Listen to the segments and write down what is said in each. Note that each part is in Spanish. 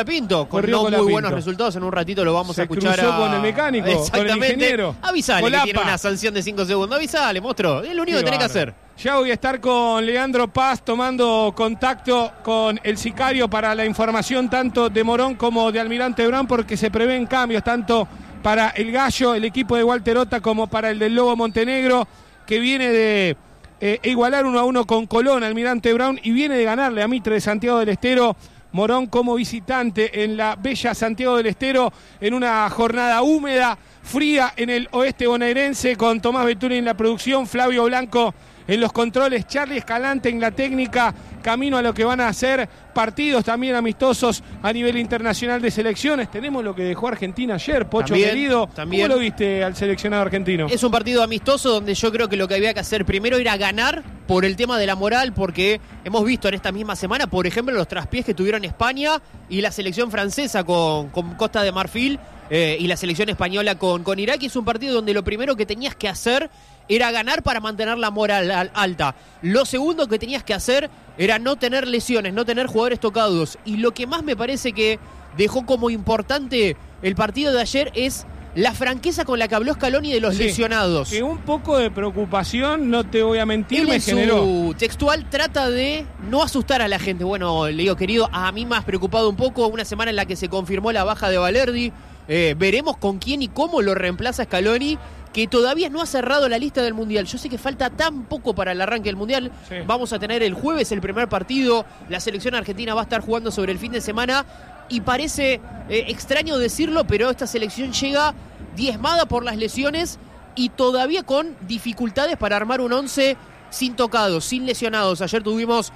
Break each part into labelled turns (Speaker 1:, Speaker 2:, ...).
Speaker 1: Colapinto, con no muy buenos resultados. En un ratito lo vamos a escuchar.
Speaker 2: Se cruzó con el mecánico, con el ingeniero.
Speaker 1: Avisale que tiene una sanción de 5 segundos. Avisale, monstruo. Es lo único que tenés que hacer.
Speaker 2: Ya voy a estar con Leandro Paz tomando contacto con el sicario para la información tanto de Morón como de Almirante Brown, porque se prevén cambios tanto para el Gallo, el equipo de Walter Ota, como para el del Lobo Montenegro, que viene de igualar 1-1 con Colón, Almirante Brown, y viene de ganarle a Mitre de Santiago del Estero. Morón como visitante en la bella Santiago del Estero, en una jornada húmeda, fría en el oeste bonaerense, con Tomás Betuni en la producción, Flavio Blanco en los controles, Charlie Escalante en la técnica, camino a lo que van a ser partidos también amistosos a nivel internacional de selecciones. Tenemos lo que dejó Argentina ayer, Pocho querido. ¿Cómo lo viste al seleccionado argentino?
Speaker 1: Es un partido amistoso donde yo creo que lo que había que hacer primero era ganar por el tema de la moral, porque hemos visto en esta misma semana, por ejemplo, los traspiés que tuvieron España y la selección francesa con Costa de Marfil, y la selección española con Irak. Y es un partido donde lo primero que tenías que hacer era ganar para mantener la moral alta. Lo segundo que tenías que hacer era no tener lesiones, no tener jugadores tocados. Y lo que más me parece que dejó como importante el partido de ayer es la franqueza con la que habló Scaloni de los lesionados.
Speaker 2: Que un poco de preocupación, no te voy a mentir,
Speaker 1: él
Speaker 2: me generó.
Speaker 1: Su textual trata de no asustar a la gente. Bueno, le digo, querido, a mí me has preocupado un poco. Una semana en la que se confirmó la baja de Valerdi. Veremos con quién y cómo lo reemplaza Scaloni, que todavía no ha cerrado la lista del Mundial. Yo sé que falta tan poco para el arranque del Mundial. Sí. Vamos a tener el jueves el primer partido. La selección argentina va a estar jugando sobre el fin de semana. Y parece extraño decirlo, pero esta selección llega diezmada por las lesiones y todavía con dificultades para armar un 11 sin tocados, sin lesionados. Ayer tuvimos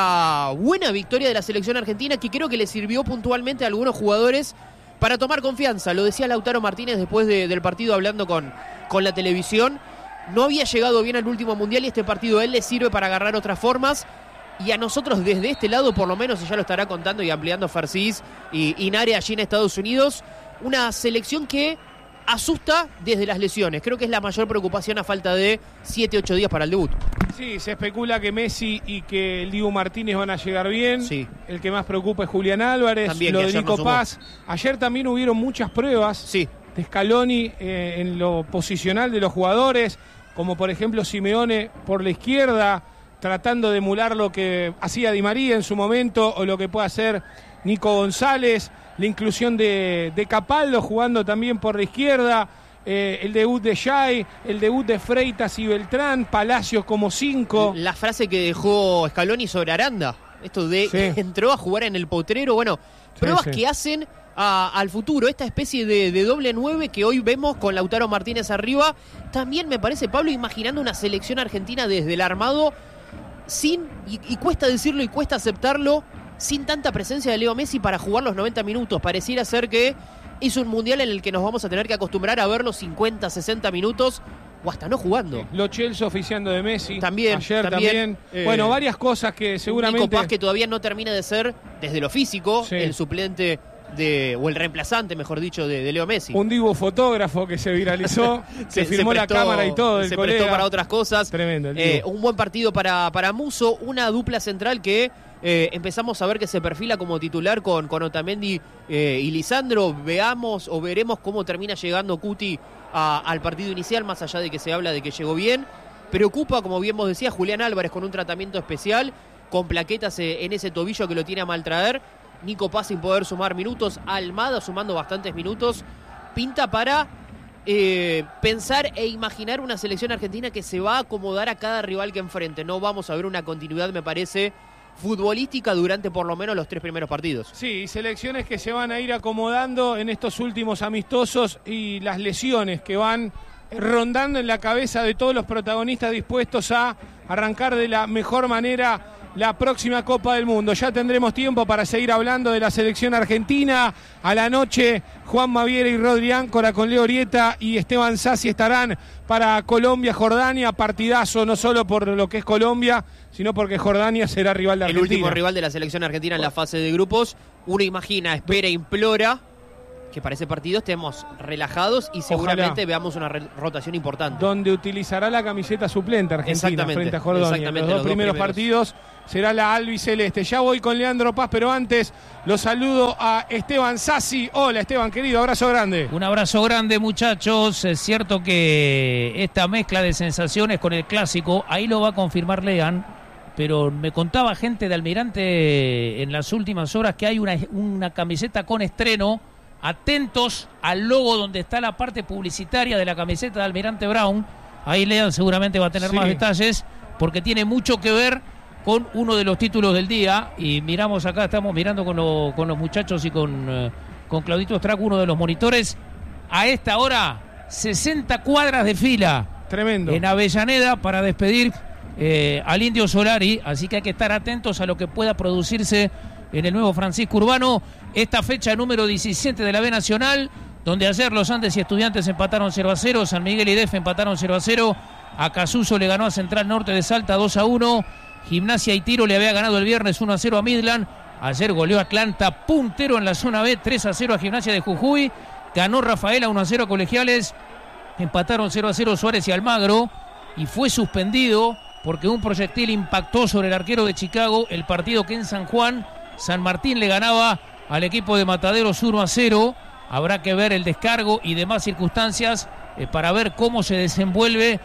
Speaker 1: la buena victoria de la selección argentina, que creo que le sirvió puntualmente a algunos jugadores para tomar confianza. Lo decía Lautaro Martínez después del partido hablando con la televisión. No había llegado bien al último Mundial y este partido a él le sirve para agarrar otras formas. Y a nosotros desde este lado, por lo menos, y ya lo estará contando y ampliando Farcís y Nare allí en Estados Unidos, una selección que asusta desde las lesiones. Creo que es la mayor preocupación a falta de 7-8 días para el debut.
Speaker 2: Sí, se especula que Messi y que el Dibu Martínez van a llegar bien.
Speaker 1: Sí.
Speaker 2: El que más preocupa es Julián Álvarez,
Speaker 1: también,
Speaker 2: lo de Nico Paz. Ayer también hubieron muchas pruebas de Scaloni en lo posicional de los jugadores, como por ejemplo Simeone por la izquierda, tratando de emular lo que hacía Di María en su momento o lo que puede hacer Nico González, la inclusión de Capaldo jugando también por la izquierda, el debut de Jai, el debut de Freitas y Beltrán, Palacios como 5.
Speaker 1: La frase que dejó Scaloni sobre Aranda, esto de entró a jugar en el Potrero, bueno, pruebas que hacen al futuro, esta especie de doble 9 que hoy vemos con Lautaro Martínez arriba. También me parece, Pablo, imaginando una selección argentina desde el armado, sin, y cuesta decirlo y cuesta aceptarlo, sin tanta presencia de Leo Messi para jugar los 90 minutos. Pareciera ser que es un mundial en el que nos vamos a tener que acostumbrar a ver los 50, 60 minutos o hasta no jugando.
Speaker 2: Lo Chelsea oficiando de Messi.
Speaker 1: También.
Speaker 2: Ayer también. Bueno, varias cosas que seguramente...
Speaker 1: Nico Paz, que todavía no termina de ser, desde lo físico, el suplente o el reemplazante, mejor dicho, de Leo Messi.
Speaker 2: Un divo fotógrafo que se viralizó, se filmó la cámara y todo.
Speaker 1: Se prestó para otras cosas.
Speaker 2: Tremendo.
Speaker 1: Un buen partido para Musso, una dupla central que empezamos a ver que se perfila como titular con Otamendi y Lisandro. Veamos o veremos cómo termina llegando Cuti al partido inicial, más allá de que se habla de que llegó bien. Preocupa, como bien vos decías, Julián Álvarez con un tratamiento especial, con plaquetas en ese tobillo que lo tiene a mal traer. Nico Paz sin poder sumar minutos, Almada sumando bastantes minutos. Pinta para pensar e imaginar una selección argentina que se va a acomodar a cada rival que enfrente. No vamos a ver una continuidad, me parece, futbolística durante por lo menos los 3 primeros partidos.
Speaker 2: Sí, selecciones que se van a ir acomodando en estos últimos amistosos y las lesiones que van rondando en la cabeza de todos los protagonistas dispuestos a arrancar de la mejor manera la próxima Copa del Mundo. Ya tendremos tiempo para seguir hablando de la selección argentina. A la noche, Juan Maviera y Rodri Áncora con Leo Orieta y Esteban Sassi estarán para Colombia-Jordania. Partidazo, no solo por lo que es Colombia, sino porque Jordania será rival de Argentina.
Speaker 1: El último rival de la selección argentina en la fase de grupos. Uno imagina, espera, implora que para ese partido estemos relajados y seguramente veamos una rotación importante.
Speaker 2: Donde utilizará la camiseta suplente Argentina frente a Jordania. Los dos primeros partidos será la albiceleste. Ya voy con Leandro Paz, pero antes lo saludo a Esteban Sassi. Hola Esteban, querido, abrazo grande.
Speaker 3: Un abrazo grande, muchachos. Es cierto que esta mezcla de sensaciones con el clásico, ahí lo va a confirmar Lean, pero me contaba gente de Almirante en las últimas horas que hay una camiseta con estreno. Atentos al logo donde está la parte publicitaria de la camiseta de Almirante Brown. Ahí Lean seguramente va a tener más detalles, porque tiene mucho que ver con uno de los títulos del día. Y miramos acá, estamos mirando con los muchachos y con Claudito Strack, uno de los monitores. A esta hora, 60 cuadras de fila.
Speaker 2: Tremendo. En
Speaker 3: Avellaneda para despedir al Indio Solari. Así que hay que estar atentos a lo que pueda producirse en el nuevo Francisco Urbano. Esta fecha número 17 de la B Nacional, donde ayer los Andes y Estudiantes empataron 0-0, San Miguel y DF empataron 0-0, Acasuso le ganó a Central Norte de Salta 2-1, Gimnasia y Tiro le había ganado el viernes 1-0 a Midland, ayer goleó Atlanta, puntero en la zona B, 3-0 a Gimnasia de Jujuy, ganó Rafaela 1-0 a Colegiales, empataron 0-0 Suárez y Almagro, y fue suspendido porque un proyectil impactó sobre el arquero de Chicago, el partido que en San Juan, San Martín le ganaba al equipo de Mataderos 1-0. Habrá que ver el descargo y demás circunstancias para ver cómo se desenvuelve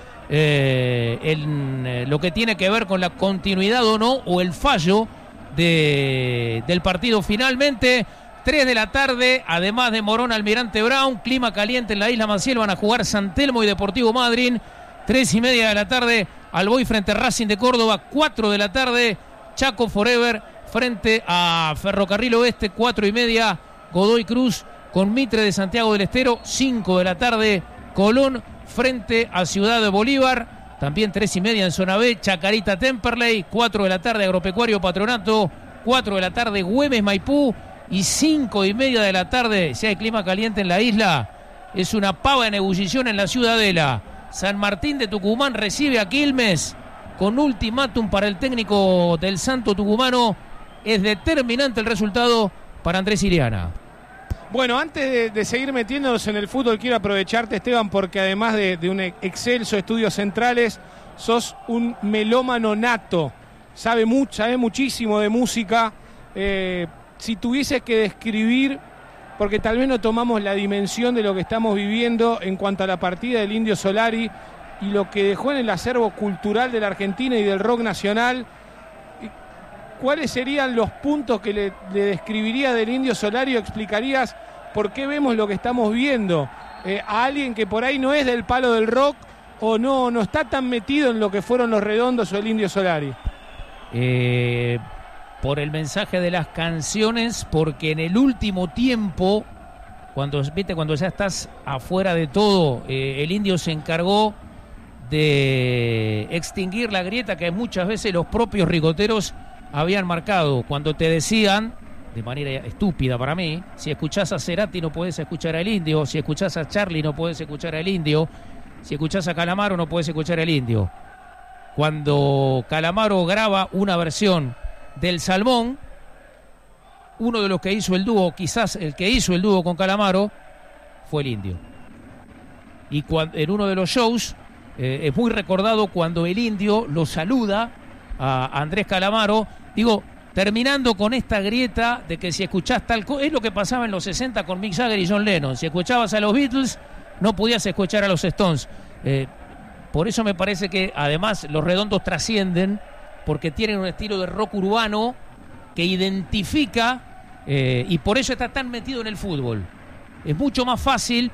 Speaker 3: lo que tiene que ver con la continuidad o no, o el fallo del partido. Finalmente, 3 de la tarde, además de Morón, Almirante Brown, clima caliente en la Isla Maciel, van a jugar San Telmo y Deportivo Madryn. 3:30 de la tarde, Alboy frente a Racing de Córdoba. 4 de la tarde, Chaco Forever frente a Ferrocarril Oeste. 4:30, Godoy Cruz con Mitre de Santiago del Estero. 5 de la tarde, Colón frente a Ciudad de Bolívar. También 3:30 en zona B, Chacarita Temperley. 4 de la tarde, Agropecuario Patronato. 4 de la tarde, Güemes Maipú. Y 5:30 de la tarde, si hay clima caliente en la isla, es una pava en ebullición en la Ciudadela. San Martín de Tucumán recibe a Quilmes con ultimátum para el técnico del Santo Tucumano. Es determinante el resultado para Andrés Iriana.
Speaker 2: Bueno, antes de seguir metiéndonos en el fútbol, quiero aprovecharte, Esteban, porque además de un excelso estudios centrales, sos un melómano nato. Sabe muchísimo de música. Si tuviese que describir, porque tal vez no tomamos la dimensión de lo que estamos viviendo en cuanto a la partida del Indio Solari y lo que dejó en el acervo cultural de la Argentina y del rock nacional, ¿cuáles serían los puntos que le describirías del Indio Solari o explicarías por qué vemos lo que estamos viendo? A alguien que por ahí no es del palo del rock o no está tan metido en lo que fueron los Redondos o el Indio Solari.
Speaker 3: Por el mensaje de las canciones, porque en el último tiempo, cuando ya estás afuera de todo, el Indio se encargó de extinguir la grieta que muchas veces los propios rigoteros habían marcado, cuando te decían, de manera estúpida para mí, si escuchás a Cerati no podés escuchar al Indio, si escuchás a Charlie no podés escuchar al Indio, si escuchás a Calamaro no podés escuchar al Indio. Cuando Calamaro graba una versión del Salmón, uno de los que hizo el dúo, quizás el que hizo el dúo con Calamaro, fue el Indio. Y en uno de los shows, es muy recordado cuando el Indio lo saluda a Andrés Calamaro, terminando con esta grieta de que si escuchás tal cosa, es lo que pasaba en los 60 con Mick Jagger y John Lennon. Si escuchabas a los Beatles, no podías escuchar a los Stones. Por eso me parece que además los Redondos trascienden, porque tienen un estilo de rock urbano que identifica, y por eso está tan metido en el fútbol. Es mucho más fácil,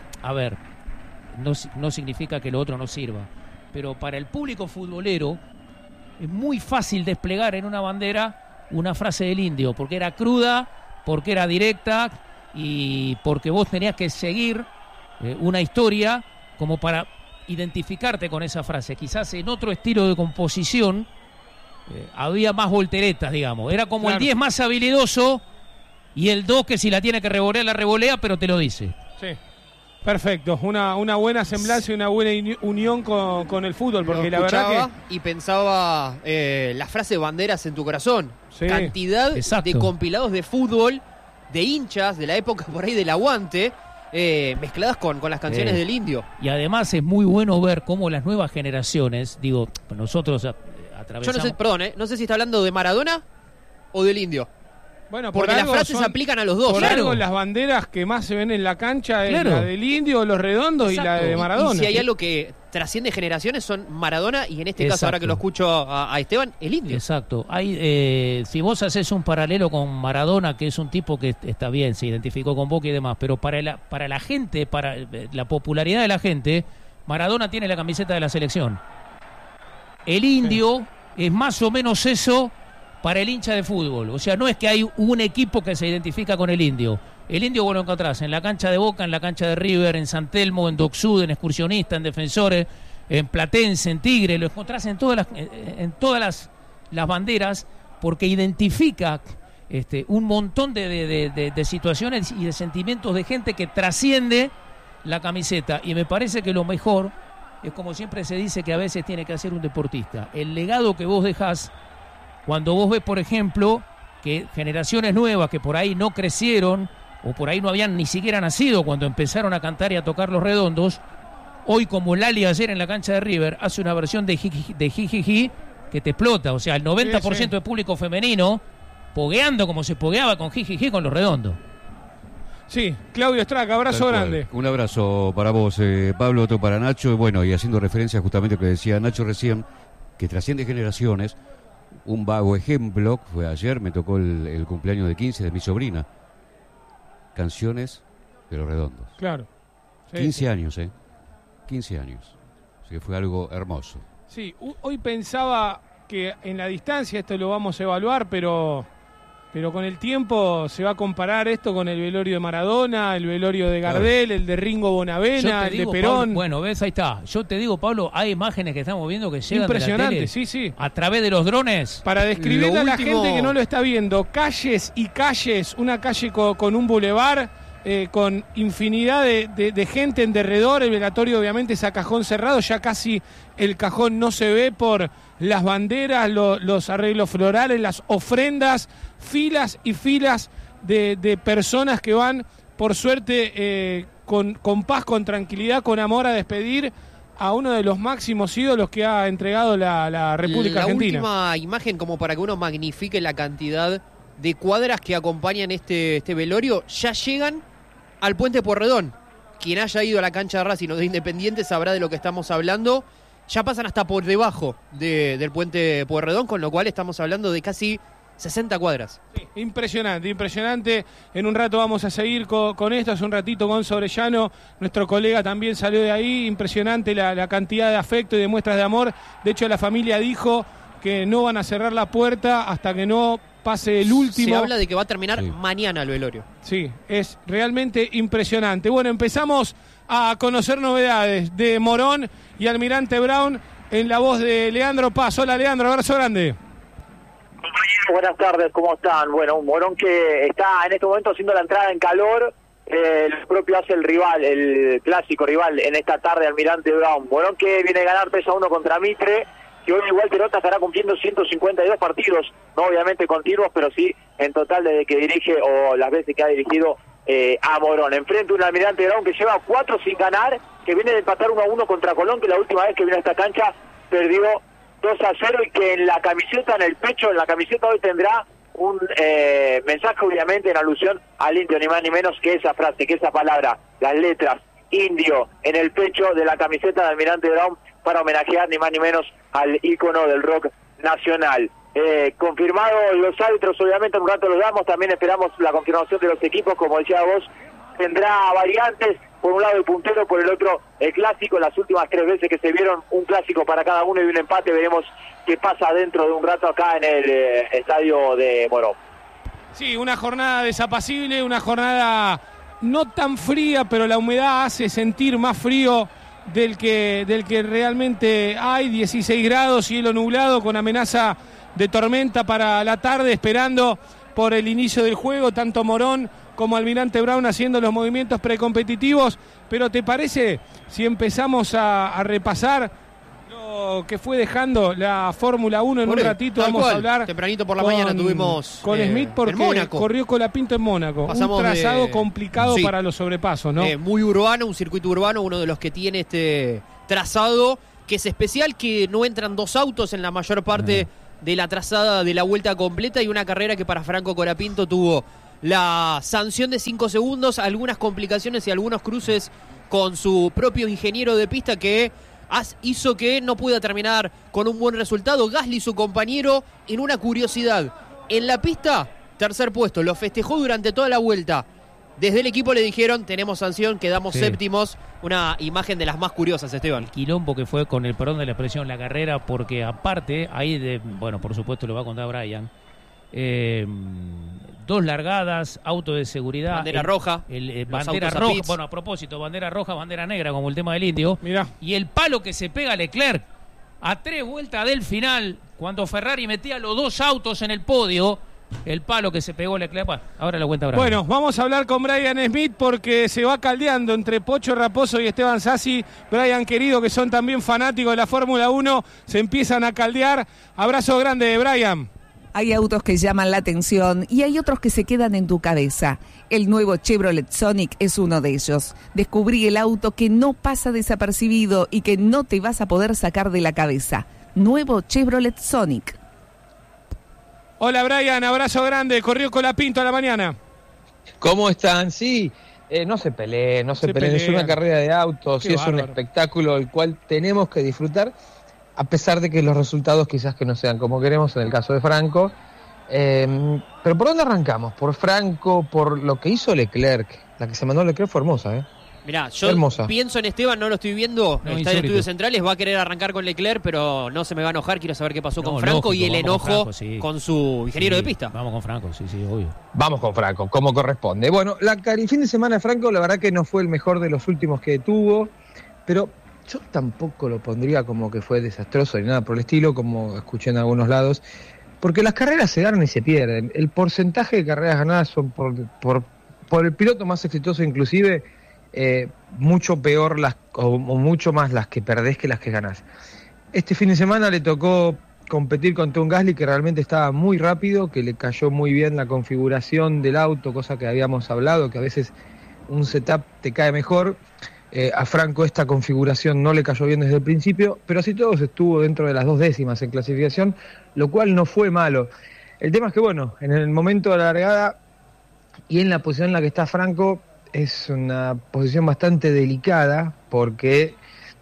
Speaker 3: no significa que lo otro no sirva, pero para el público futbolero es muy fácil desplegar en una bandera una frase del Indio, porque era cruda, porque era directa y porque vos tenías que seguir una historia como para identificarte con esa frase. Quizás en otro estilo de composición había más volteretas, digamos. Era como el 10 más habilidoso y el 2 que si la tiene que revolear, la revolea, pero te lo dice.
Speaker 2: Sí. Perfecto, una buena semblanza y una buena unión con el fútbol, porque la verdad que...
Speaker 1: Y pensaba la frase banderas en tu corazón.
Speaker 2: Sí,
Speaker 1: cantidad
Speaker 3: exacto.
Speaker 1: de compilados de fútbol de hinchas de la época por ahí del aguante, mezcladas con las canciones del Indio.
Speaker 3: Y además es muy bueno ver cómo las nuevas generaciones, digo, nosotros atravesamos...
Speaker 1: Yo no sé, perdón, no sé si está hablando de Maradona o del Indio.
Speaker 2: Bueno,
Speaker 1: porque las frases se aplican a los dos.
Speaker 2: Por algo las banderas que más se ven en la cancha es la del Indio, los redondos. Exacto. Y la de Maradona.
Speaker 1: Y si hay algo que trasciende generaciones son Maradona y en este caso, ahora que lo escucho a Esteban, el Indio.
Speaker 3: Exacto. Hay, si vos haces un paralelo con Maradona, que es un tipo que está bien, se identificó con Boca y demás, pero para la gente, para la popularidad de la gente, Maradona tiene la camiseta de la selección. El Indio es más o menos eso para el hincha de fútbol. O sea, no es que hay un equipo que se identifica con el Indio. El Indio vos lo encontrás en la cancha de Boca, en la cancha de River, en San Telmo, en Dock Sud, en Excursionista, en Defensores, en Platense, en Tigre. Lo encontrás en todas las banderas, porque identifica un montón de situaciones y de sentimientos de gente que trasciende la camiseta. Y me parece que lo mejor es, como siempre se dice, que a veces tiene que hacer un deportista. El legado que vos dejás cuando vos ves, por ejemplo, que generaciones nuevas que por ahí no crecieron o por ahí no habían ni siquiera nacido cuando empezaron a cantar y a tocar los redondos, hoy como Lali ayer en la cancha de River hace una versión de Jijiji que te explota. O sea, el 90% de público femenino pogueando como se pogueaba con Jijiji con los redondos.
Speaker 2: Sí, Claudio Strack, abrazo grande.
Speaker 4: Un abrazo para vos, Pablo, otro para Nacho. Bueno, y haciendo referencia justamente a lo que decía Nacho recién, que trasciende generaciones. Un vago ejemplo, fue ayer, me tocó el cumpleaños de 15 de mi sobrina. Canciones de los redondos.
Speaker 2: Claro. Sí,
Speaker 4: 15 años, 15 años. Así que fue algo hermoso.
Speaker 2: Sí, hoy pensaba que en la distancia, esto lo vamos a evaluar, pero con el tiempo se va a comparar esto con el velorio de Maradona, el velorio de Gardel, el de Ringo Bonavena, el de Perón.
Speaker 3: Pablo, bueno, ves, ahí está. Yo te digo, Pablo, hay imágenes que estamos viendo que llegan
Speaker 2: impresionante,
Speaker 3: de la tele,
Speaker 2: sí.
Speaker 3: a través de los drones.
Speaker 2: Para describirle a la gente que no lo está viendo, calles y calles, una calle con un bulevar, con infinidad de gente en derredor. El velatorio obviamente es a cajón cerrado, ya casi el cajón no se ve por las banderas, los arreglos florales, las ofrendas, filas y filas de personas que van, por suerte, con paz, con tranquilidad, con amor, a despedir a uno de los máximos ídolos que ha entregado la República Argentina.
Speaker 1: La última imagen, como para que uno magnifique la cantidad de cuadras que acompañan este velorio, ya llegan al Puente Pueyrredón. Quien haya ido a la cancha de Racing o de Independiente sabrá de lo que estamos hablando. Ya pasan hasta por debajo del Puente Pueyrredón, con lo cual estamos hablando de casi 60 cuadras.
Speaker 2: Sí, impresionante. En un rato vamos a seguir con esto. Hace un ratito Gonzo Orellano, nuestro colega, también salió de ahí. Impresionante la cantidad de afecto y de muestras de amor. De hecho, la familia dijo que no van a cerrar la puerta hasta que no pase el último.
Speaker 1: Se habla de que va a terminar mañana el velorio.
Speaker 2: Sí, es realmente impresionante. Bueno, empezamos a conocer novedades de Morón y Almirante Brown en la voz de Leandro Paz. Hola, Leandro, abrazo grande.
Speaker 5: Compañeros, buenas tardes, ¿cómo están? Bueno, un Morón que está en este momento haciendo la entrada en calor. Lo propio hace el rival, el clásico rival en esta tarde, Almirante Brown. Morón que viene a ganar 3-1 contra Mitre, que hoy igual Terota estará cumpliendo 152 partidos, no obviamente continuos, pero sí en total desde que dirige o las veces que ha dirigido a Morón. Enfrente un Almirante Brown que lleva 4 sin ganar, que viene de empatar 1-1 contra Colón, que la última vez que vino a esta cancha perdió 2-0, y que en la camiseta, en el pecho, en la camiseta hoy tendrá un mensaje obviamente en alusión al Indio, ni más ni menos que esa frase, que esa palabra, las letras Indio en el pecho de la camiseta de Almirante Brown, para homenajear ni más ni menos al ícono del rock nacional. Confirmado los árbitros, obviamente en un rato los damos, también esperamos la confirmación de los equipos, como decía vos, tendrá variantes, por un lado el puntero, por el otro el clásico. Las últimas 3 veces que se vieron un clásico para cada uno y un empate, veremos qué pasa dentro de un rato acá en el estadio de Morón.
Speaker 2: Sí, una jornada desapacible, una jornada no tan fría, pero la humedad hace sentir más frío del que realmente hay. 16 grados, cielo nublado con amenaza de tormenta para la tarde, esperando por el inicio del juego, tanto Morón como Almirante Brown haciendo los movimientos precompetitivos. Pero ¿te parece si empezamos a repasar que fue dejando la Fórmula 1 en un ratito. Vamos a hablar
Speaker 1: tempranito por la mañana tuvimos
Speaker 2: con Smith porque corrió Colapinto en Mónaco. Pasamos un trazado complicado para los sobrepasos, ¿no?
Speaker 1: Muy urbano, un circuito urbano, uno de los que tiene este trazado que es especial, que no entran dos autos en la mayor parte de la trazada de la vuelta completa, y una carrera que para Franco Colapinto tuvo la sanción de 5 segundos, algunas complicaciones y algunos cruces con su propio ingeniero de pista que hizo que no pueda terminar con un buen resultado. Gasly, su compañero, en una curiosidad, en la pista, tercer puesto, lo festejó durante toda la vuelta. Desde el equipo le dijeron, tenemos sanción, quedamos séptimos. Una imagen de las más curiosas, Esteban.
Speaker 3: El quilombo que fue, con el perdón de la expresión, la carrera, porque aparte, ahí bueno, por supuesto lo va a contar Brian, 2 largadas, auto de seguridad.
Speaker 1: Bandera roja.
Speaker 3: Bandera roja. Bueno, a propósito, bandera roja, bandera negra, como el tema del indio.
Speaker 2: Mirá.
Speaker 3: Y el palo que se pega a Leclerc a 3 vueltas del final, cuando Ferrari metía los 2 autos en el podio. El palo que se pegó Leclerc. Ahora lo cuenta Brian.
Speaker 2: Bueno, vamos a hablar con Brian Smith porque se va caldeando entre Pocho Raposo y Esteban Sassi. Brian, querido, que son también fanáticos de la Fórmula 1, se empiezan a caldear. Abrazo grande, Brian.
Speaker 6: Hay autos que llaman la atención y hay otros que se quedan en tu cabeza. El nuevo Chevrolet Sonic es uno de ellos. Descubrí el auto que no pasa desapercibido y que no te vas a poder sacar de la cabeza. Nuevo Chevrolet Sonic.
Speaker 2: Hola Brian, abrazo grande. Corrió Colapinto a la mañana.
Speaker 7: ¿Cómo están? Sí, no se peleen. Es una carrera de autos y es un espectáculo el cual tenemos que disfrutar, a pesar de que los resultados quizás que no sean como queremos en el caso de Franco. Pero ¿por dónde arrancamos? ¿Por Franco? ¿Por lo que hizo Leclerc? La que se mandó Leclerc fue hermosa,
Speaker 1: Mirá, yo pienso en Esteban, no lo estoy viendo, está en Estudios Centrales, va a querer arrancar con Leclerc, pero no se me va a enojar, quiero saber qué pasó con Franco, lógico, y el enojo con su ingeniero de pista.
Speaker 3: Vamos con Franco, sí, obvio.
Speaker 7: Vamos con Franco, como corresponde. Bueno, el fin de semana de Franco, la verdad que no fue el mejor de los últimos que tuvo, pero yo tampoco lo pondría como que fue desastroso ni nada por el estilo, como escuché en algunos lados, porque las carreras se ganan y se pierden. El porcentaje de carreras ganadas son por el piloto más exitoso inclusive, mucho peor o mucho más las que perdés que las que ganás. Este fin de semana le tocó competir contra un Gasly que realmente estaba muy rápido, que le cayó muy bien la configuración del auto, cosa que habíamos hablado, que a veces un setup te cae mejor. A Franco esta configuración no le cayó bien desde el principio, pero así todo estuvo dentro de las 2 décimas en clasificación, lo cual no fue malo. El tema es que, bueno, en el momento de la largada y en la posición en la que está Franco, es una posición bastante delicada porque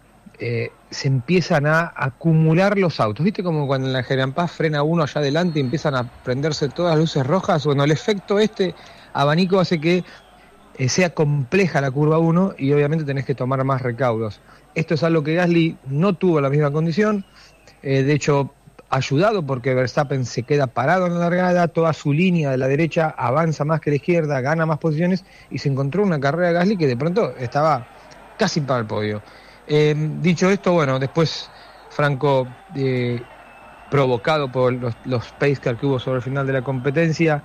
Speaker 7: se empiezan a acumular los autos. ¿Viste como cuando en la General Paz frena uno allá adelante y empiezan a prenderse todas las luces rojas? Bueno, el efecto abanico hace que sea compleja la curva 1 y obviamente tenés que tomar más recaudos. Esto es algo que Gasly no tuvo la misma condición, de hecho ayudado porque Verstappen se queda parado en la largada, toda su línea de la derecha avanza más que la izquierda, gana más posiciones y se encontró una carrera de Gasly que de pronto estaba casi para el podio. Dicho esto, bueno, después Franco, provocado por los pace car que hubo sobre el final de la competencia,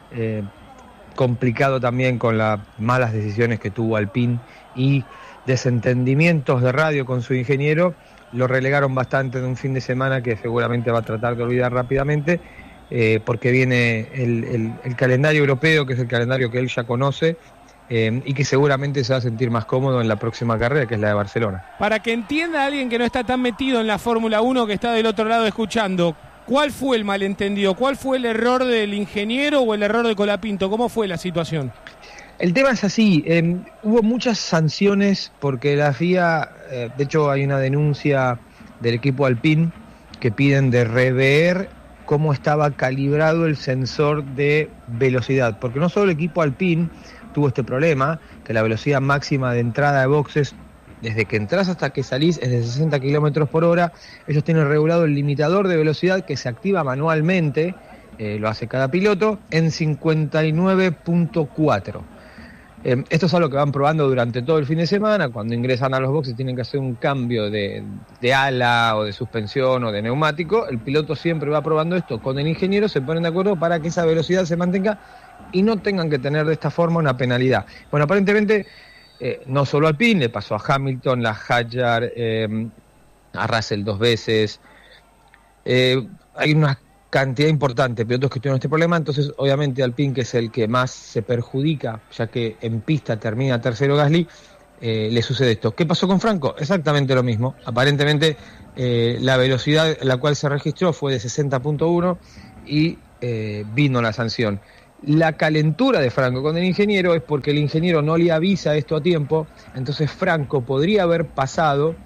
Speaker 7: complicado también con las malas decisiones que tuvo Alpine y desentendimientos de radio con su ingeniero, lo relegaron bastante en un fin de semana que seguramente va a tratar de olvidar rápidamente, porque viene el calendario europeo, que es el calendario que él ya conoce, y que seguramente se va a sentir más cómodo en la próxima carrera, que es la de Barcelona.
Speaker 2: Para que entienda alguien que no está tan metido en la Fórmula 1, que está del otro lado escuchando, ¿cuál fue el malentendido? ¿Cuál fue el error del ingeniero o el error de Colapinto? ¿Cómo fue la situación?
Speaker 7: El tema es así, hubo muchas sanciones porque la FIA, de hecho hay una denuncia del equipo Alpine que piden de rever cómo estaba calibrado el sensor de velocidad, porque no solo el equipo Alpine tuvo este problema, que la velocidad máxima de entrada de boxes, desde que entras hasta que salís, es de 60 kilómetros por hora. Ellos tienen regulado el limitador de velocidad que se activa manualmente, lo hace cada piloto, en 59.4. Esto es algo que van probando durante todo el fin de semana. Cuando ingresan a los boxes tienen que hacer un cambio de ala o de suspensión o de neumático. El piloto siempre va probando esto con el ingeniero, se ponen de acuerdo para que esa velocidad se mantenga y no tengan que tener de esta forma una penalidad. Bueno, aparentemente no solo Alpine, le pasó a Hamilton, la Hadjar, a Russell 2 veces. Hay una cantidad importante de pilotos que tuvieron este problema, entonces obviamente Alpine, que es el que más se perjudica, ya que en pista termina tercero Gasly, le sucede esto. ¿Qué pasó con Franco? Exactamente lo mismo. Aparentemente la velocidad la cual se registró fue de 60.1 y vino la sanción. La calentura de Franco con el ingeniero es porque el ingeniero no le avisa esto a tiempo, entonces Franco podría haber parado,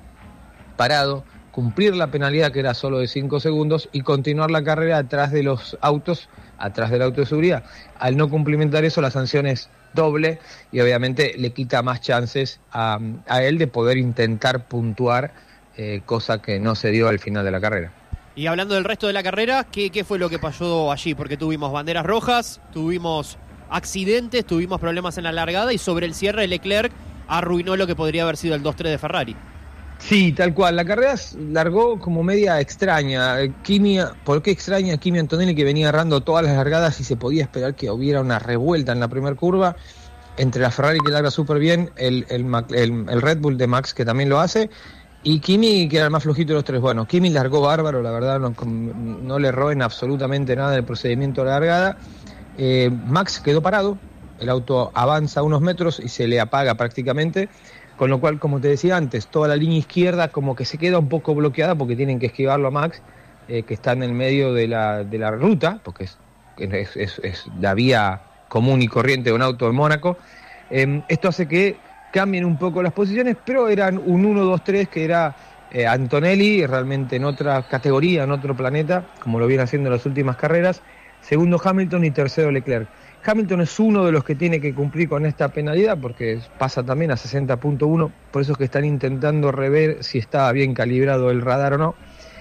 Speaker 7: cumplir la penalidad que era solo de 5 segundos y continuar la carrera atrás de los autos, atrás del auto de seguridad. Al no cumplimentar eso, la sanción es doble y obviamente le quita más chances a él de poder intentar puntuar, cosa que no se dio al final de la carrera.
Speaker 1: Y hablando del resto de la carrera, ¿qué fue lo que pasó allí? Porque tuvimos banderas rojas, tuvimos accidentes, tuvimos problemas en la largada y sobre el cierre Leclerc arruinó lo que podría haber sido el 2-3 de Ferrari.
Speaker 7: Sí, tal cual. La carrera largó como media extraña. ¿Por qué extraña? Kimi Antonelli, que venía agarrando todas las largadas y se podía esperar que hubiera una revuelta en la primera curva entre la Ferrari, que larga súper bien, el Red Bull de Max, que también lo hace, y Kimi, que era el más flojito de los tres. Bueno, Kimi largó bárbaro, la verdad, no le erró en absolutamente nada del procedimiento de la largada. Max quedó parado, el auto avanza unos metros y se le apaga prácticamente. Con lo cual, como te decía antes, toda la línea izquierda como que se queda un poco bloqueada porque tienen que esquivarlo a Max, que está en el medio de la ruta, porque es la vía común y corriente de un auto de Mónaco. Esto hace que cambien un poco las posiciones, pero eran un 1-2-3 que era Antonelli, realmente en otra categoría, en otro planeta, como lo viene haciendo en las últimas carreras. Segundo Hamilton y tercero Leclerc. Hamilton es uno de los que tiene que cumplir con esta penalidad porque pasa también a 60.1, por eso es que están intentando rever si estaba bien calibrado el radar o no.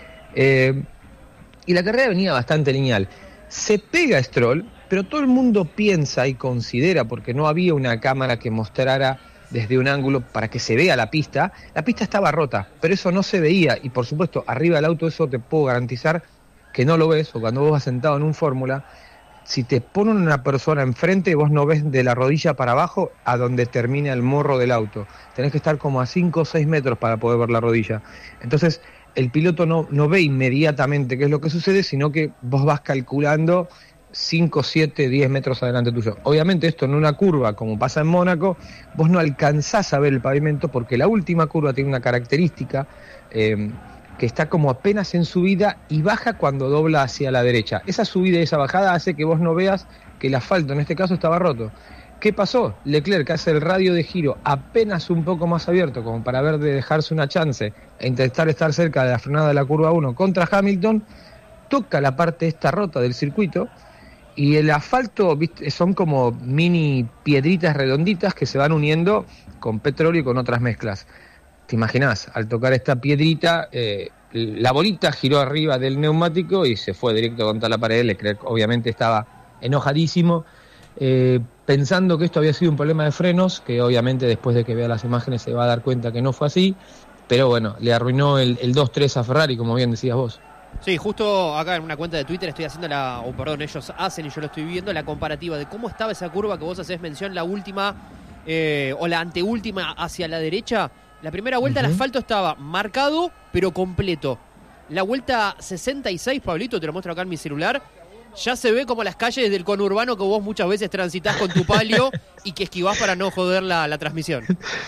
Speaker 7: Y la carrera venía bastante lineal. Se pega Stroll, pero todo el mundo piensa y considera, porque no había una cámara que mostrara desde un ángulo para que se vea la pista estaba rota, pero eso no se veía, y por supuesto arriba del auto eso te puedo garantizar que no lo ves, o cuando vos vas sentado en un Fórmula, si te ponen una persona enfrente, vos no ves de la rodilla para abajo a donde termina el morro del auto. Tenés que estar como a 5 o 6 metros para poder ver la rodilla. Entonces, el piloto no ve inmediatamente qué es lo que sucede, sino que vos vas calculando 5, 7, 10 metros adelante tuyo. Obviamente esto en una curva, como pasa en Mónaco, vos no alcanzás a ver el pavimento porque la última curva tiene una característica que está como apenas en subida y baja cuando dobla hacia la derecha. Esa subida y esa bajada hace que vos no veas que el asfalto en este caso estaba roto. ¿Qué pasó? Leclerc hace el radio de giro apenas un poco más abierto como para ver de dejarse una chance e intentar estar cerca de la frenada de la curva 1 contra Hamilton, toca la parte esta rota del circuito y el asfalto, ¿viste? Son como mini piedritas redonditas que se van uniendo con petróleo y con otras mezclas. ¿Te imaginás? Al tocar esta piedrita, la bolita giró arriba del neumático y se fue directo contra la pared. Leclerc obviamente estaba enojadísimo, pensando que esto había sido un problema de frenos, que obviamente después de que vea las imágenes se va a dar cuenta que no fue así, pero bueno, le arruinó el 2-3 a Ferrari, como bien decías vos.
Speaker 1: Sí, justo acá en una cuenta de Twitter estoy haciendo ellos hacen y yo lo estoy viendo, la comparativa de cómo estaba esa curva que vos hacés mención, la última o la anteúltima hacia la derecha. La primera vuelta el asfalto estaba marcado, pero completo. La vuelta 66, Pablito, te lo muestro acá en mi celular, ya se ve como las calles del conurbano que vos muchas veces transitas con tu Palio y que esquivás para no joder la transmisión.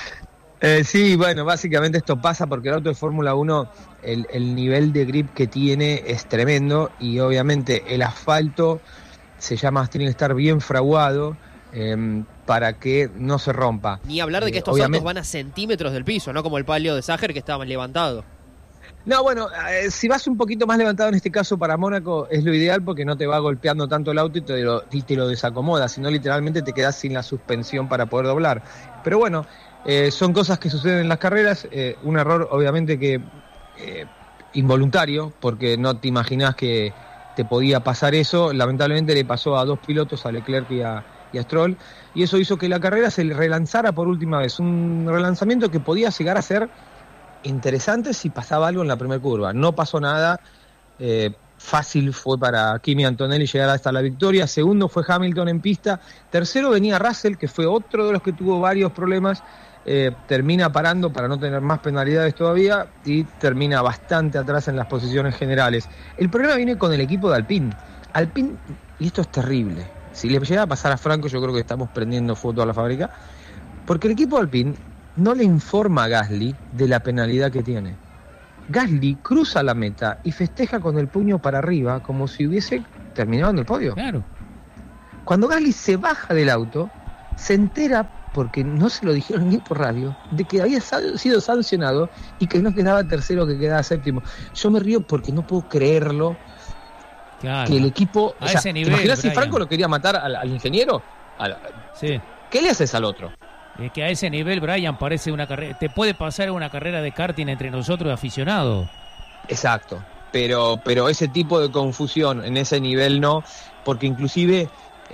Speaker 7: Sí, bueno, básicamente esto pasa porque el auto de Fórmula 1, el nivel de grip que tiene es tremendo y obviamente el asfalto tiene que estar bien fraguado para que no se rompa.
Speaker 1: Ni hablar de que estos autos van a centímetros del piso, no como el Palio de Sager que estaba levantado.
Speaker 7: No, bueno, si vas un poquito más levantado en este caso para Mónaco es lo ideal porque no te va golpeando tanto el auto y te lo desacomoda, sino literalmente te quedas sin la suspensión para poder doblar. Pero bueno, son cosas que suceden en las carreras, un error obviamente que involuntario, porque no te imaginás que te podía pasar eso. Lamentablemente le pasó a dos pilotos, a Leclerc y a Stroll, y eso hizo que la carrera se relanzara por última vez, un relanzamiento que podía llegar a ser interesante si pasaba algo en la primera curva. No pasó nada, fácil fue para Kimi Antonelli llegar hasta la victoria. Segundo fue Hamilton en pista. Tercero venía Russell, que fue otro de los que tuvo varios problemas. Termina parando para no tener más penalidades todavía y termina bastante atrás en las posiciones generales. El problema viene con el equipo de Alpine. Alpine, y esto es terrible, si le llega a pasar a Franco, yo creo que estamos prendiendo fuego a la fábrica, porque el equipo de Alpine no le informa a Gasly de la penalidad que tiene. Gasly cruza la meta y festeja con el puño para arriba como si hubiese terminado en el podio.
Speaker 3: Claro.
Speaker 7: Cuando Gasly se baja del auto, se entera, porque no se lo dijeron ni por radio, de que había sido sancionado y que no quedaba tercero, que quedaba séptimo. Yo me río porque no puedo creerlo. Claro. Que el equipo...
Speaker 3: A ese nivel,
Speaker 7: ¿te imaginas si
Speaker 3: Brian
Speaker 7: Franco lo quería matar al ingeniero?
Speaker 3: Sí.
Speaker 7: ¿Qué le haces al otro?
Speaker 3: Es que a ese nivel, Brian, parece una carrera... Te puede pasar una carrera de karting entre nosotros aficionados.
Speaker 7: Exacto. Pero ese tipo de confusión en ese nivel no, porque inclusive...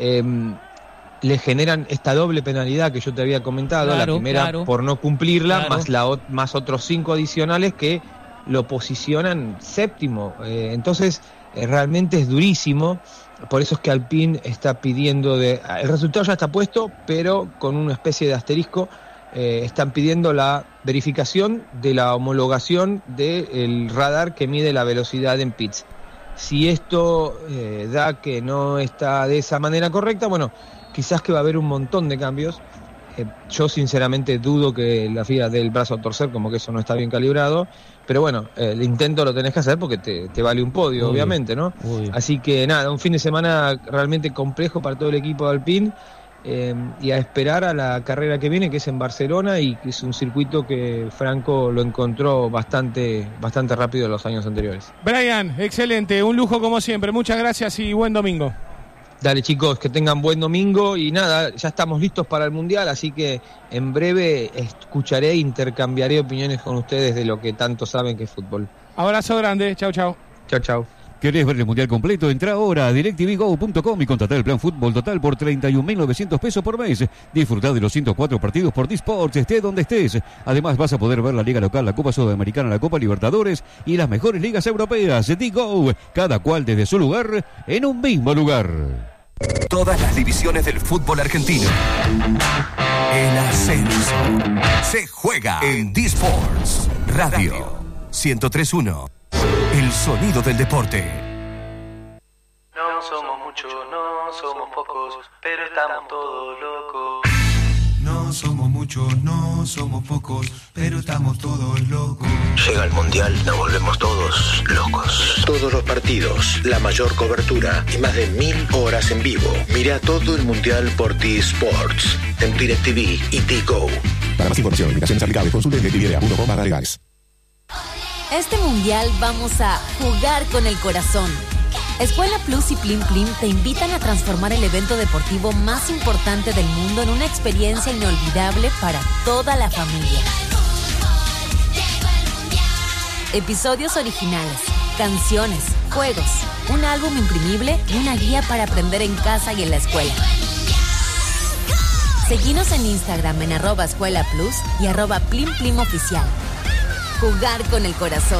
Speaker 7: le generan esta doble penalidad que yo te había comentado, claro, la primera por no cumplirla, claro, más otros 5 adicionales que lo posicionan séptimo. Entonces, realmente es durísimo. Por eso es que Alpine está pidiendo el resultado ya está puesto, pero con una especie de asterisco. Están pidiendo la verificación de la homologación del radar que mide la velocidad en pits. Si esto da que no está de esa manera correcta, bueno, quizás que va a haber un montón de cambios. Yo sinceramente dudo que la FIA dé el brazo a torcer, como que eso no está bien calibrado. Pero bueno, el intento lo tenés que hacer porque te vale un podio, obviamente, ¿no? Así que nada, un fin de semana realmente complejo para todo el equipo de Alpine. Y a esperar a la carrera que viene, que es en Barcelona, y que es un circuito que Franco lo encontró bastante rápido en los años anteriores.
Speaker 2: Brian, excelente, un lujo como siempre. Muchas gracias y buen domingo.
Speaker 7: Dale, chicos, que tengan buen domingo y nada, ya estamos listos para el Mundial, así que en breve escucharé e intercambiaré opiniones con ustedes de lo que tanto saben que es fútbol.
Speaker 2: Abrazo grande, chau, chau.
Speaker 7: Chau, chau.
Speaker 4: ¿Querés ver el Mundial completo? Entra ahora a DirecTVGo.com y contratar el plan Fútbol Total por 31.900 pesos por mes. Disfrutá de los 104 partidos por D-Sports, esté donde estés. Además vas a poder ver la Liga Local, la Copa Sudamericana, la Copa Libertadores y las mejores ligas europeas. D-Go, cada cual desde su lugar, en un mismo lugar.
Speaker 8: Todas las divisiones del fútbol argentino. El ascenso se juega en D-Sports Radio 103.1. El sonido del deporte.
Speaker 9: No somos muchos, no somos pocos, pero estamos todos locos.
Speaker 10: No somos muchos, no somos pocos, pero estamos todos locos.
Speaker 11: Llega el Mundial, nos volvemos todos locos. Todos los partidos, la mayor cobertura y más de 1000 horas en vivo. Mira todo el Mundial por D-Sports, en DirecTV y D-Go.
Speaker 12: Para más información, invitaciones aplicables, consulte DirecTV.com/legales.
Speaker 13: Este Mundial vamos a jugar con el corazón. Escuela Plus y Plim Plim te invitan a transformar el evento deportivo más importante del mundo en una experiencia inolvidable para toda la familia. Episodios originales, canciones, juegos, un álbum imprimible y una guía para aprender en casa y en la escuela. Seguinos en Instagram en @escuelaplus y @PlimPlimOficial. Jugar con el corazón.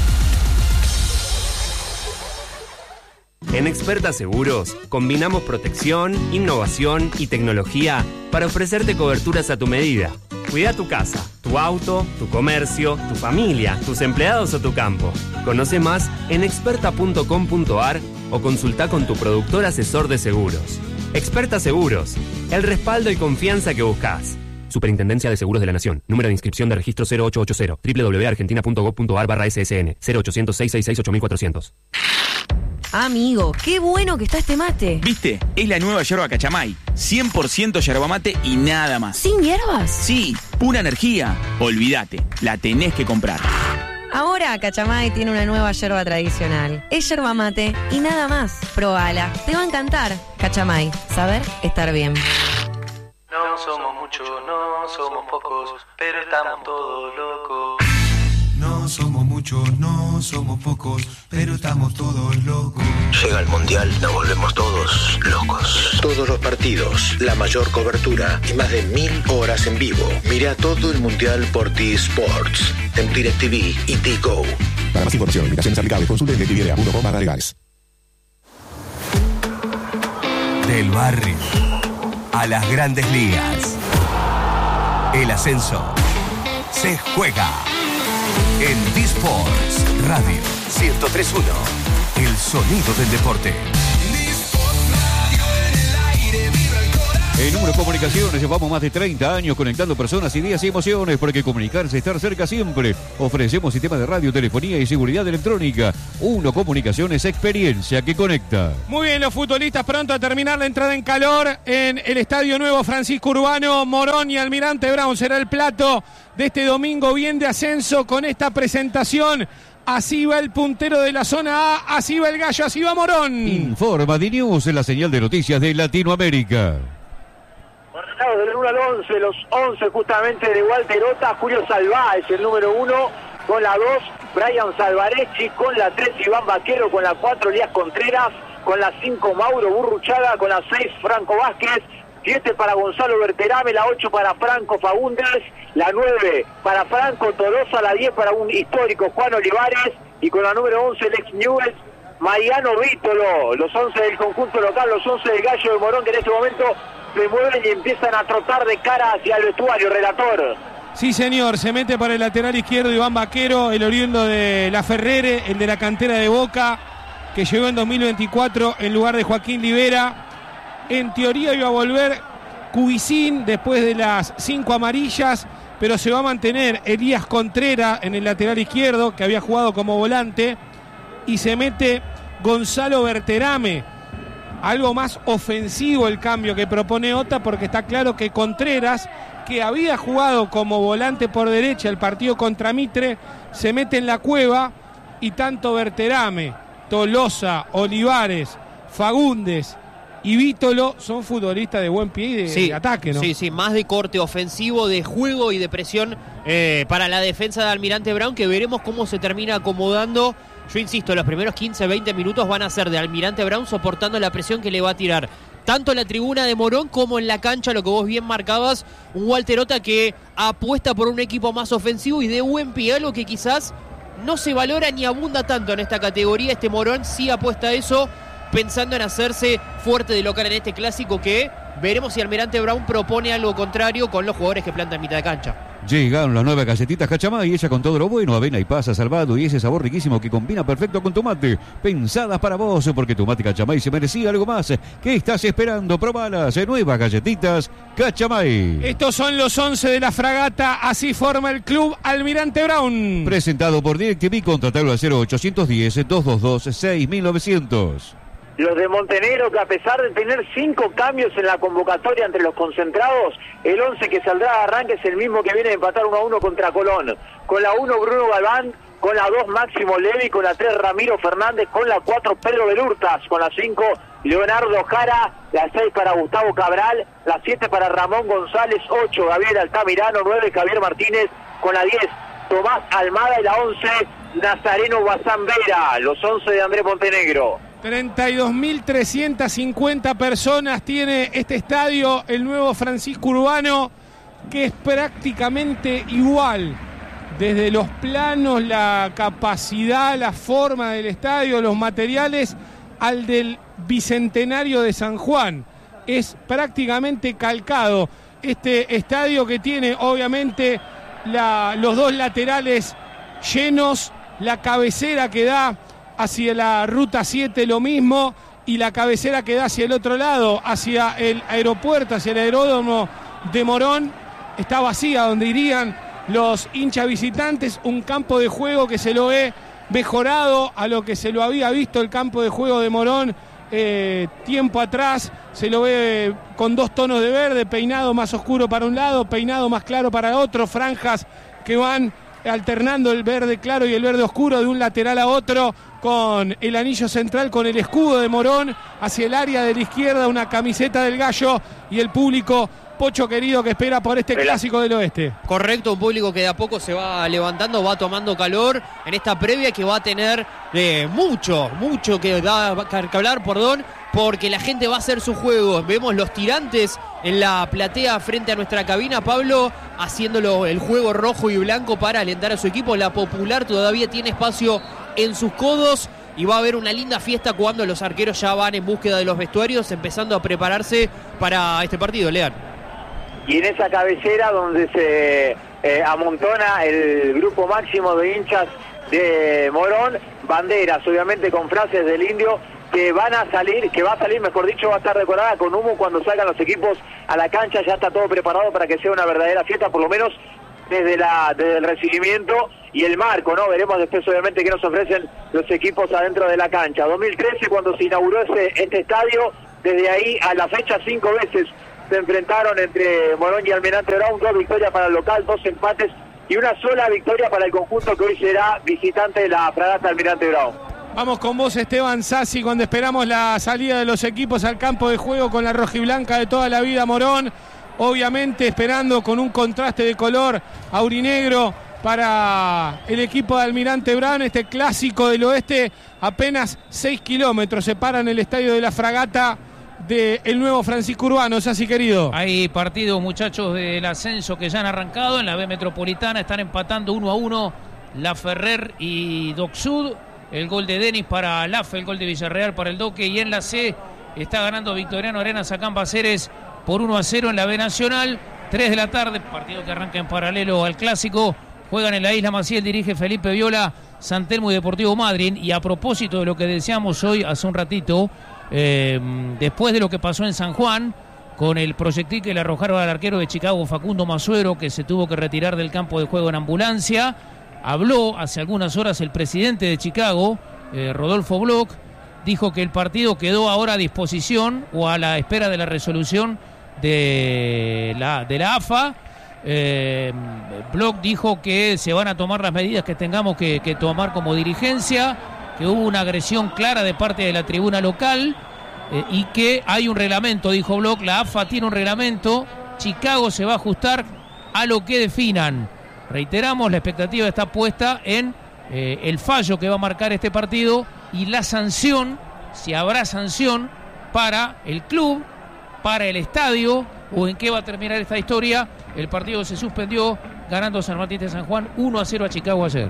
Speaker 14: En Experta Seguros, combinamos protección, innovación y tecnología para ofrecerte coberturas a tu medida. Cuida tu casa, tu auto, tu comercio, tu familia, tus empleados o tu campo. Conoce más en experta.com.ar o consulta con tu productor asesor de seguros. Experta Seguros, el respaldo y confianza que buscas. Superintendencia de Seguros de la Nación. Número de inscripción de registro 0880. www.argentina.gov.ar/SSN. 0800-666-8400.
Speaker 15: Amigo, qué bueno que está este mate.
Speaker 16: ¿Viste? Es la nueva yerba Cachamay. 100% yerba mate y nada más.
Speaker 15: ¿Sin hierbas?
Speaker 16: Sí, pura energía. Olvídate, la tenés que comprar.
Speaker 15: Ahora Cachamay tiene una nueva yerba tradicional. Es yerba mate y nada más. Probala, te va a encantar. Cachamay, saber estar bien.
Speaker 9: No somos muchos, no somos pocos, pero estamos todos locos.
Speaker 10: No somos muchos, no somos pocos, pero estamos todos locos.
Speaker 11: Llega el Mundial, nos volvemos todos locos. Todos los partidos, la mayor cobertura y más de 1000 horas en vivo. Mira todo el Mundial por D-Sports, en DirecTV y D-Go.
Speaker 12: Para más información, limitaciones aplicables, consulte ntividea.com/legales.
Speaker 8: Del barrio a las grandes ligas. El ascenso se juega en D-Sports Radio 103.1. El sonido del deporte.
Speaker 4: En Número Comunicaciones llevamos más de 30 años conectando personas, ideas y emociones, porque comunicarse, estar cerca siempre. Ofrecemos sistemas de radio, telefonía y seguridad electrónica. Uno Comunicaciones, experiencia que conecta.
Speaker 2: Muy bien, los futbolistas pronto a terminar la entrada en calor en el Estadio Nuevo Francisco Urbano. Morón y Almirante Brown será el plato de este domingo bien de ascenso con esta presentación. Así va el puntero de la zona A, así va el Gallo, así va Morón.
Speaker 4: Informa D-News en la señal de noticias de Latinoamérica.
Speaker 5: Ordenados del 1 al 11, los 11 justamente de Walter Ota, Julio Salváez, el número 1, con la 2, Brian Salvarecci, con la 3, Iván Vaquero, con la 4, Elías Contreras, con la 5, Mauro Burruchaga, con la 6, Franco Vázquez, 7 para Gonzalo Berterame, la 8 para Franco Faúndez, la 9 para Franco Tolosa, la 10 para un histórico Juan Olivares, y con la número 11, el ex Newell's, Mariano Vítolo. Los 11 del conjunto local, los 11 del Gallo de Morón, que en este momento se mueven y empiezan a trotar de cara hacia el vestuario, relator.
Speaker 2: Sí, señor, se mete para el lateral izquierdo Iván Vaquero, el oriundo de La Ferrere, el de la cantera de Boca, que llegó en 2024 en lugar de Joaquín Libera. En teoría iba a volver Cubicín después de las 5 amarillas, pero se va a mantener Elías Contreras en el lateral izquierdo, que había jugado como volante, y se mete Gonzalo Berterame. Algo más ofensivo el cambio que propone Ota, porque está claro que Contreras, que había jugado como volante por derecha el partido contra Mitre, se mete en la cueva, y tanto Berterame, Tolosa, Olivares, Faúndez y Vítolo son futbolistas de buen pie y de ataque, ¿no?
Speaker 1: Sí, más de corte ofensivo, de juego y de presión para la defensa de Almirante Brown, que veremos cómo se termina acomodando. Yo insisto, los primeros 15-20 minutos van a ser de Almirante Brown soportando la presión que le va a tirar tanto en la tribuna de Morón como en la cancha, lo que vos bien marcabas, un Walter Ota que apuesta por un equipo más ofensivo y de buen pie, algo que quizás no se valora ni abunda tanto en esta categoría. Este Morón sí apuesta a eso, pensando en hacerse fuerte de local en este clásico, que veremos si Almirante Brown propone algo contrario con los jugadores que planta en mitad de cancha.
Speaker 4: Llegaron las nuevas galletitas Cachamay, ella con todo lo bueno, avena y pasa salvado y ese sabor riquísimo que combina perfecto con tomate. Pensadas para vos, porque tu mate Cachamay se merecía algo más. ¿Qué estás esperando? Probalas, nuevas galletitas Cachamay.
Speaker 2: Estos son los 11 de la fragata, así forma el club Almirante Brown.
Speaker 4: Presentado por DirecTV, contratalo al 0810-222-6900.
Speaker 5: Los de Montenegro, que a pesar de tener 5 cambios en la convocatoria entre los concentrados, el 11 que saldrá de arranque es el mismo que viene a empatar 1-1 contra Colón. Con la 1 Bruno Galván, con la 2 Máximo Levi, con la 3 Ramiro Fernández, con la 4 Pedro Belurtas, con la 5 Leonardo Jara, la 6 para Gustavo Cabral, la 7 para Ramón González, 8 Gabriel Altamirano, 9 Javier Martínez, con la 10 Tomás Almada y la 11 Nazareno Bazán Vera. Los 11 de Andrés Montenegro.
Speaker 2: 32.350 personas tiene este estadio, el Nuevo Francisco Urbano, que es prácticamente igual, desde los planos, la capacidad, la forma del estadio, los materiales, al del Bicentenario de San Juan. Es prácticamente calcado. Este estadio que tiene obviamente los 2 laterales llenos, la cabecera que da hacia la Ruta 7 lo mismo, y la cabecera que da hacia el otro lado, hacia el aeropuerto, hacia el aeródromo de Morón, está vacía, donde irían los hinchas visitantes. Un campo de juego que se lo ve mejorado a lo que se lo había visto el campo de juego de Morón tiempo atrás. Se lo ve con 2 tonos de verde, peinado más oscuro para un lado, peinado más claro para otro, franjas que van alternando el verde claro y el verde oscuro de un lateral a otro, con el anillo central, con el escudo de Morón hacia el área de la izquierda, una camiseta del Gallo y el público, Pocho querido, que espera por este clásico del oeste.
Speaker 1: Correcto, un público que de a poco se va levantando, va tomando calor en esta previa, que va a tener mucho que hablar, porque la gente va a hacer su juego. Vemos los tirantes en la platea frente a nuestra cabina, Pablo, haciéndolo el juego rojo y blanco para alentar a su equipo. La Popular todavía tiene espacio en sus codos y va a haber una linda fiesta cuando los arqueros ya van en búsqueda de los vestuarios, empezando a prepararse para este partido, Lean.
Speaker 5: Y en esa cabecera donde se amontona el grupo máximo de hinchas de Morón, banderas, obviamente con frases del Indio, que va a salir, mejor dicho, va a estar decorada con humo cuando salgan los equipos a la cancha. Ya está todo preparado para que sea una verdadera fiesta, por lo menos desde el recibimiento y el marco, ¿no? Veremos después, obviamente, qué nos ofrecen los equipos adentro de la cancha. 2013, cuando se inauguró este estadio, desde ahí a la fecha 5 veces se enfrentaron entre Morón y Almirante Brown, 2 victorias para el local, 2 empates y una sola victoria para el conjunto que hoy será visitante de la fragata Almirante Brown.
Speaker 2: Vamos con vos, Esteban Sassi, cuando esperamos la salida de los equipos al campo de juego con la rojiblanca de toda la vida Morón, obviamente esperando con un contraste de color aurinegro para el equipo de Almirante Brown, este clásico del oeste. Apenas 6 kilómetros separan el estadio de la fragata del nuevo Francisco Urbano. Sassi, querido.
Speaker 3: Hay partidos, muchachos, del ascenso que ya han arrancado. En la B Metropolitana están empatando 1-1 La Ferrer y Doc Sud. El gol de Denis para Lafe, el gol de Villarreal para el Doque. Y en la C está ganando Victoriano Arenas a Cambaceres por 1-0 en la B Nacional. 3 de la tarde, partido que arranca en paralelo al clásico. Juegan en la Isla Maciel, dirige Felipe Viola, San Telmo y Deportivo Madryn. Y a propósito de lo que decíamos hoy, hace un ratito, después de lo que pasó en San Juan, con el proyectil que le arrojaron al arquero de Chicago, Facundo Masuero, que se tuvo que retirar del campo de juego en ambulancia, habló hace algunas horas el presidente de Chicago, Rodolfo Bloch, dijo que el partido quedó ahora a disposición o a la espera de la resolución de la AFA. Bloch dijo que se van a tomar las medidas que tengamos que tomar como dirigencia, que hubo una agresión clara de parte de la tribuna local y que hay un reglamento, dijo Bloch. La AFA tiene un reglamento, Chicago se va a ajustar a lo que definan. Reiteramos, la expectativa está puesta en el fallo que va a marcar este partido y la sanción, si habrá sanción para el club, para el estadio, o en qué va a terminar esta historia. El partido se suspendió ganando San Martín de San Juan 1-0 a Chicago ayer.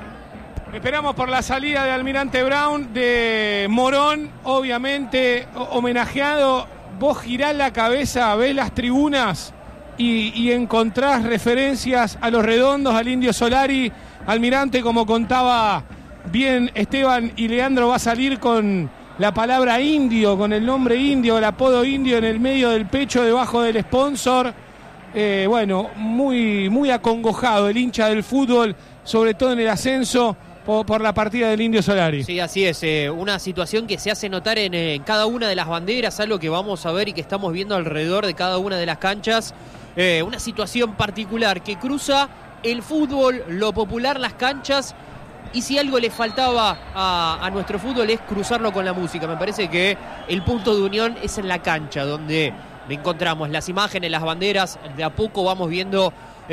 Speaker 2: Esperamos por la salida de Almirante Brown, de Morón, obviamente homenajeado. Vos girás la cabeza, ves las tribunas y encontrás referencias a los redondos, al Indio Solari. Almirante, como contaba bien Esteban y Leandro, va a salir con la palabra indio, con el nombre indio, el apodo indio en el medio del pecho, debajo del sponsor. Bueno, muy, muy acongojado el hincha del fútbol, sobre todo en el ascenso, por la partida del Indio Solari.
Speaker 1: Sí, así es, una situación que se hace notar en cada una de las banderas, algo que vamos a ver y que estamos viendo alrededor de cada una de las canchas. Una situación particular que cruza el fútbol, lo popular, las canchas, y si algo le faltaba a nuestro fútbol es cruzarlo con la música. Me parece que el punto de unión es en la cancha, donde encontramos las imágenes, las banderas. De a poco vamos viendo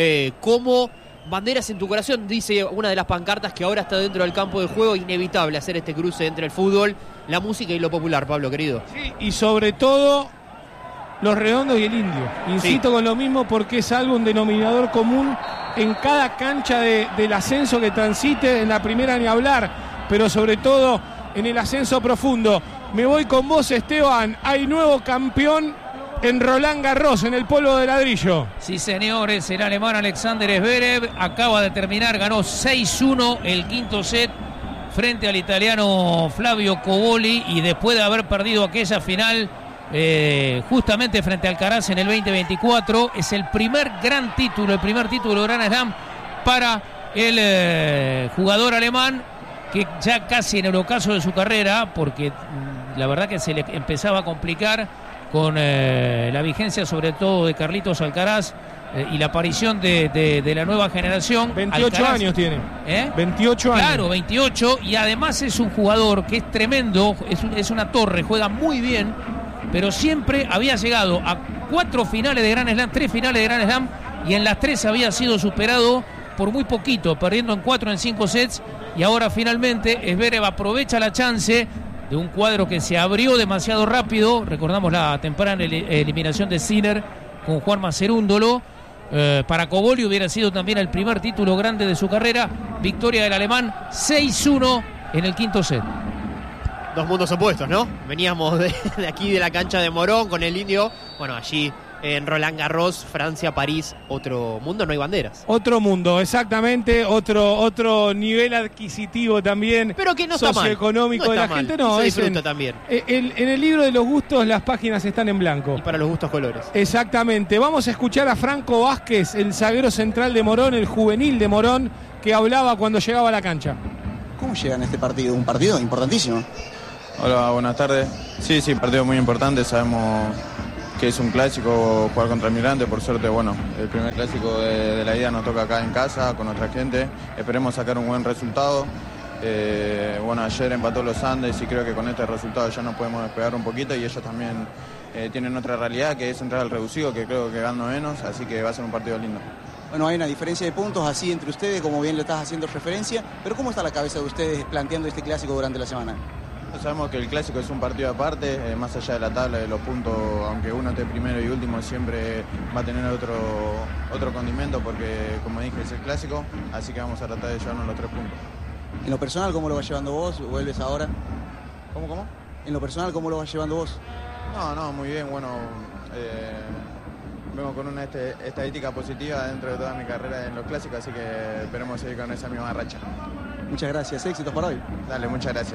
Speaker 1: cómo banderas en tu corazón, dice una de las pancartas que ahora está dentro del campo de juego. Inevitable hacer este cruce entre el fútbol, la música y lo popular, Pablo, querido.
Speaker 2: Sí, y sobre todo los redondos y el indio. Insisto con lo mismo, porque es algo, un denominador común en cada cancha del ascenso que transite. En la primera ni hablar, pero sobre todo en el ascenso profundo. Me voy con vos, Esteban. Hay nuevo campeón en Roland Garros, en el polvo de ladrillo.
Speaker 3: Sí, señores, el alemán Alexander Zverev acaba de terminar, ganó 6-1 el quinto set frente al italiano Flavio Coboli, y después de haber perdido aquella final justamente frente al Alcaraz en el 2024, es el primer gran título, el primer título de Grand Slam para el jugador alemán, que ya casi en el ocaso de su carrera, porque la verdad que se le empezaba a complicar con la vigencia sobre todo de Carlitos Alcaraz y la aparición de la nueva generación.
Speaker 2: 28
Speaker 3: Alcaraz,
Speaker 2: años tiene. 28 años.
Speaker 3: Claro, 28, y además es un jugador que es tremendo, es una torre, juega muy bien, pero siempre había llegado a 4 finales de Grand Slam, 3 finales de Grand Slam, y en las 3 había sido superado por muy poquito, perdiendo en 4 en 5 sets, y ahora finalmente Zverev aprovecha la chance de un cuadro que se abrió demasiado rápido. Recordamos la temprana eliminación de Sinner con Juan Macerúndolo. Para Coboli hubiera sido también el primer título grande de su carrera. Victoria del alemán 6-1 en el quinto set.
Speaker 1: Dos mundos opuestos, ¿no? Veníamos de aquí de la cancha de Morón con el indio. Bueno, allí en Roland Garros, Francia, París, otro mundo, no hay banderas.
Speaker 2: Otro mundo, exactamente, otro nivel adquisitivo también.
Speaker 1: Pero que no está mal.
Speaker 2: Socioeconómico de la gente, no.
Speaker 1: Se disfruta también.
Speaker 2: En el libro de los gustos las páginas están en blanco.
Speaker 1: Y para los gustos colores.
Speaker 2: Exactamente. Vamos a escuchar a Franco Vázquez, el zaguero central de Morón, el juvenil de Morón, que hablaba cuando llegaba a la cancha.
Speaker 17: ¿Cómo llegan a este partido? Un partido importantísimo.
Speaker 18: Hola, buenas tardes. Sí, partido muy importante. Sabemos que es un clásico jugar contra Almirante. Por suerte, bueno, el primer clásico de la ida nos toca acá en casa con nuestra gente. Esperemos sacar un buen resultado. Bueno, ayer empató los Andes y creo que con este resultado ya nos podemos despegar un poquito y ellos también tienen otra realidad que es entrar al reducido, que creo que gano menos, así que va a ser un partido lindo.
Speaker 17: Bueno, hay una diferencia de puntos así entre ustedes, como bien lo estás haciendo referencia, pero ¿cómo está la cabeza de ustedes planteando este clásico durante la semana?
Speaker 18: Sabemos que el clásico es un partido aparte, más allá de la tabla de los puntos, aunque uno esté primero y último, siempre va a tener otro condimento porque, como dije, es el clásico, así que vamos a tratar de llevarnos los 3 puntos.
Speaker 17: En lo personal, ¿cómo lo vas llevando vos? ¿Vuelves ahora?
Speaker 18: ¿Cómo?
Speaker 17: En lo personal, ¿cómo lo vas llevando vos?
Speaker 18: No, muy bien, bueno, vengo con una estadística positiva dentro de toda mi carrera en los clásicos, así que esperemos seguir con esa misma racha.
Speaker 17: Muchas gracias, éxitos para hoy.
Speaker 18: Dale, muchas gracias.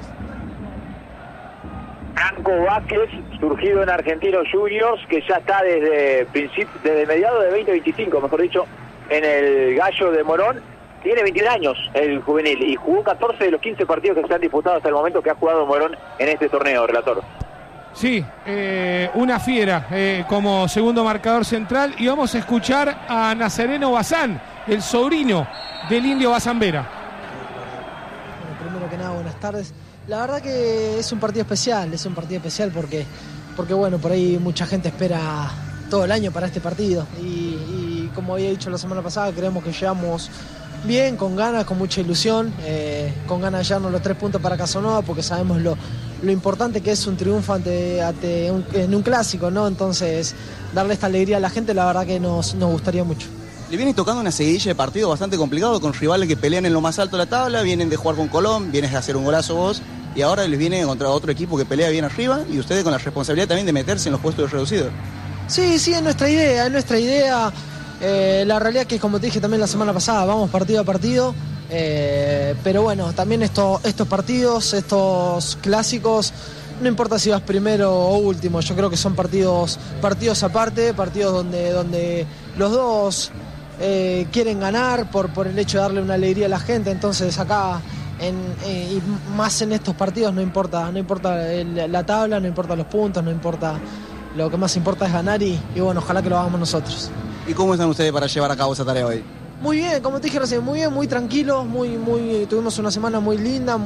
Speaker 5: Franco Vázquez, surgido en Argentinos Juniors, que ya está desde mediados de 2025, mejor dicho, en el Gallo de Morón. Tiene 21 años el juvenil y jugó 14 de los 15 partidos que se han disputado hasta el momento que ha jugado Morón en este torneo, relator.
Speaker 2: Sí, una fiera como segundo marcador central. Y vamos a escuchar a Nazareno Bazán, el sobrino del indio Bazán Vera.
Speaker 19: Bueno, primero que nada, buenas tardes. La verdad que es un partido especial porque bueno, por ahí mucha gente espera todo el año para este partido y como había dicho la semana pasada, creemos que llegamos bien, con ganas, con mucha ilusión, con ganas de llevarnos los 3 puntos para Casanova porque sabemos lo importante que es un triunfo en un clásico, ¿no? Entonces, darle esta alegría a la gente, la verdad que nos gustaría mucho.
Speaker 17: Le viene tocando una seguidilla de partidos bastante complicado con rivales que pelean en lo más alto de la tabla, vienen de jugar con Colón, vienes a hacer un golazo vos y ahora les viene contra otro equipo que pelea bien arriba y ustedes con la responsabilidad también de meterse en los puestos reducidos.
Speaker 19: Sí, es nuestra idea, la realidad es que como te dije también la semana pasada, vamos partido a partido, pero bueno, también estos partidos, estos clásicos, no importa si vas primero o último, yo creo que son partidos aparte, partidos donde los dos quieren ganar por el hecho de darle una alegría a la gente, entonces acá y más en estos partidos no importa la tabla, no importa los puntos, no importa, lo que más importa es ganar y bueno, ojalá que lo hagamos nosotros.
Speaker 17: ¿Y cómo están ustedes para llevar a cabo esa tarea hoy?
Speaker 19: Muy bien, como te dije recién, muy bien, muy tranquilos, tuvimos una semana muy linda,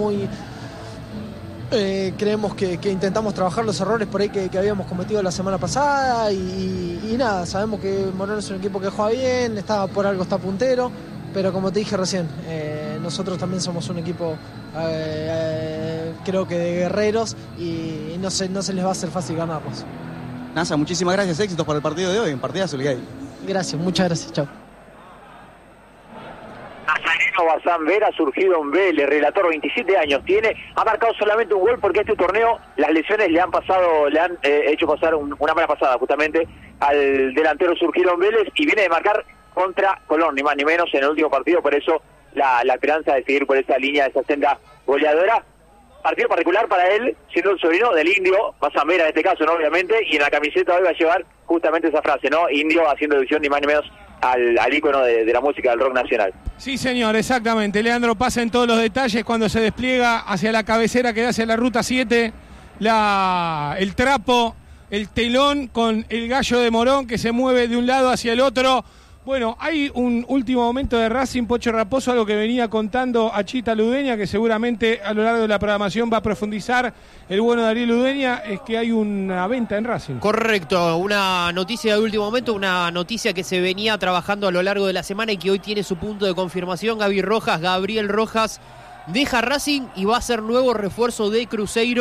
Speaker 19: creemos que intentamos trabajar los errores por ahí que habíamos cometido la semana pasada y nada, sabemos que Morón es un equipo que juega bien, por algo está puntero, pero como te dije recién, nosotros también somos un equipo creo que de guerreros y no se les va a hacer fácil ganarnos.
Speaker 17: Nasa, muchísimas gracias, éxitos para el partido de hoy, un partidazo, Ligay.
Speaker 19: Gracias, muchas gracias, chao.
Speaker 5: Nazareno Bazán Vera, surgido en Vélez, relator, 27 años tiene, ha marcado solamente un gol porque este torneo las lesiones le han hecho pasar una mala pasada justamente al delantero surgido en Vélez y viene de marcar contra Colón, ni más ni menos en el último partido, por eso la esperanza de seguir por esa línea, de esa senda goleadora. Partido particular para él, siendo el sobrino del indio Bazán Vera en este caso, ¿no? Obviamente, y en la camiseta hoy va a llevar justamente esa frase, ¿no? Indio haciendo alusión ni más ni menos al ícono de la música del rock nacional.
Speaker 2: Sí, señor, exactamente. Leandro pasa en todos los detalles cuando se despliega hacia la cabecera que da hacia la ruta 7, el trapo, el telón con el Gallo de Morón que se mueve de un lado hacia el otro. Bueno, hay un último momento de Racing, Pocho Raposo, algo que venía contando a Chita Ludueña, que seguramente a lo largo de la programación va a profundizar el bueno Darío Ludueña, es que hay una venta en Racing.
Speaker 1: Correcto, una noticia de último momento, una noticia que se venía trabajando a lo largo de la semana y que hoy tiene su punto de confirmación. Gabriel Rojas deja Racing y va a ser nuevo refuerzo de Cruzeiro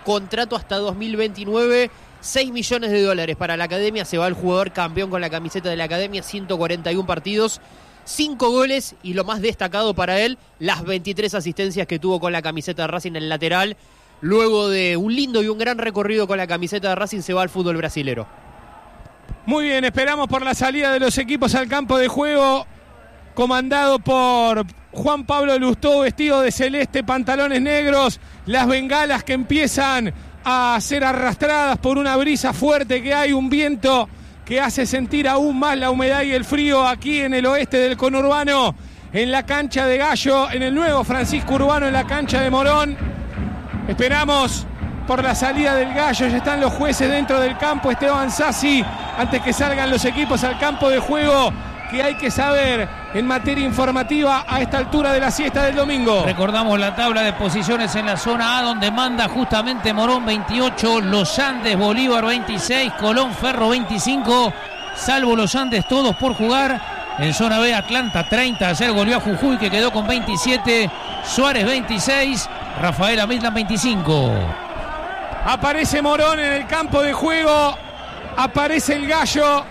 Speaker 1: contrato hasta 2029, $6 millones para la academia. Se va el jugador campeón con la camiseta de la academia, 141 partidos, 5 goles y lo más destacado para él, las 23 asistencias que tuvo con la camiseta de Racing en el lateral. Luego de un lindo y un gran recorrido con la camiseta de Racing, se va al fútbol brasilero.
Speaker 2: Muy bien, esperamos por la salida de los equipos al campo de juego, comandado por Juan Pablo Lustó, vestido de celeste, pantalones negros, las bengalas que empiezan a ser arrastradas por una brisa fuerte que hay, un viento que hace sentir aún más la humedad y el frío aquí en el oeste del conurbano, en la cancha de Gallo, en el nuevo Francisco Urbano, en la cancha de Morón. Esperamos por la salida del Gallo, ya están los jueces dentro del campo. Esteban Sassi, antes que salgan los equipos al campo de juego, que hay que saber en materia informativa a esta altura de la siesta del domingo.
Speaker 3: Recordamos la tabla de posiciones en la zona A, donde manda justamente Morón 28, Los Andes, Bolívar 26, Colón, Ferro 25, salvo Los Andes, todos por jugar. En zona B, Atlanta 30, ayer goleó a Jujuy, que quedó con 27, Suárez 26, Rafaela Midland 25.
Speaker 2: Aparece Morón en el campo de juego, aparece el Gallo,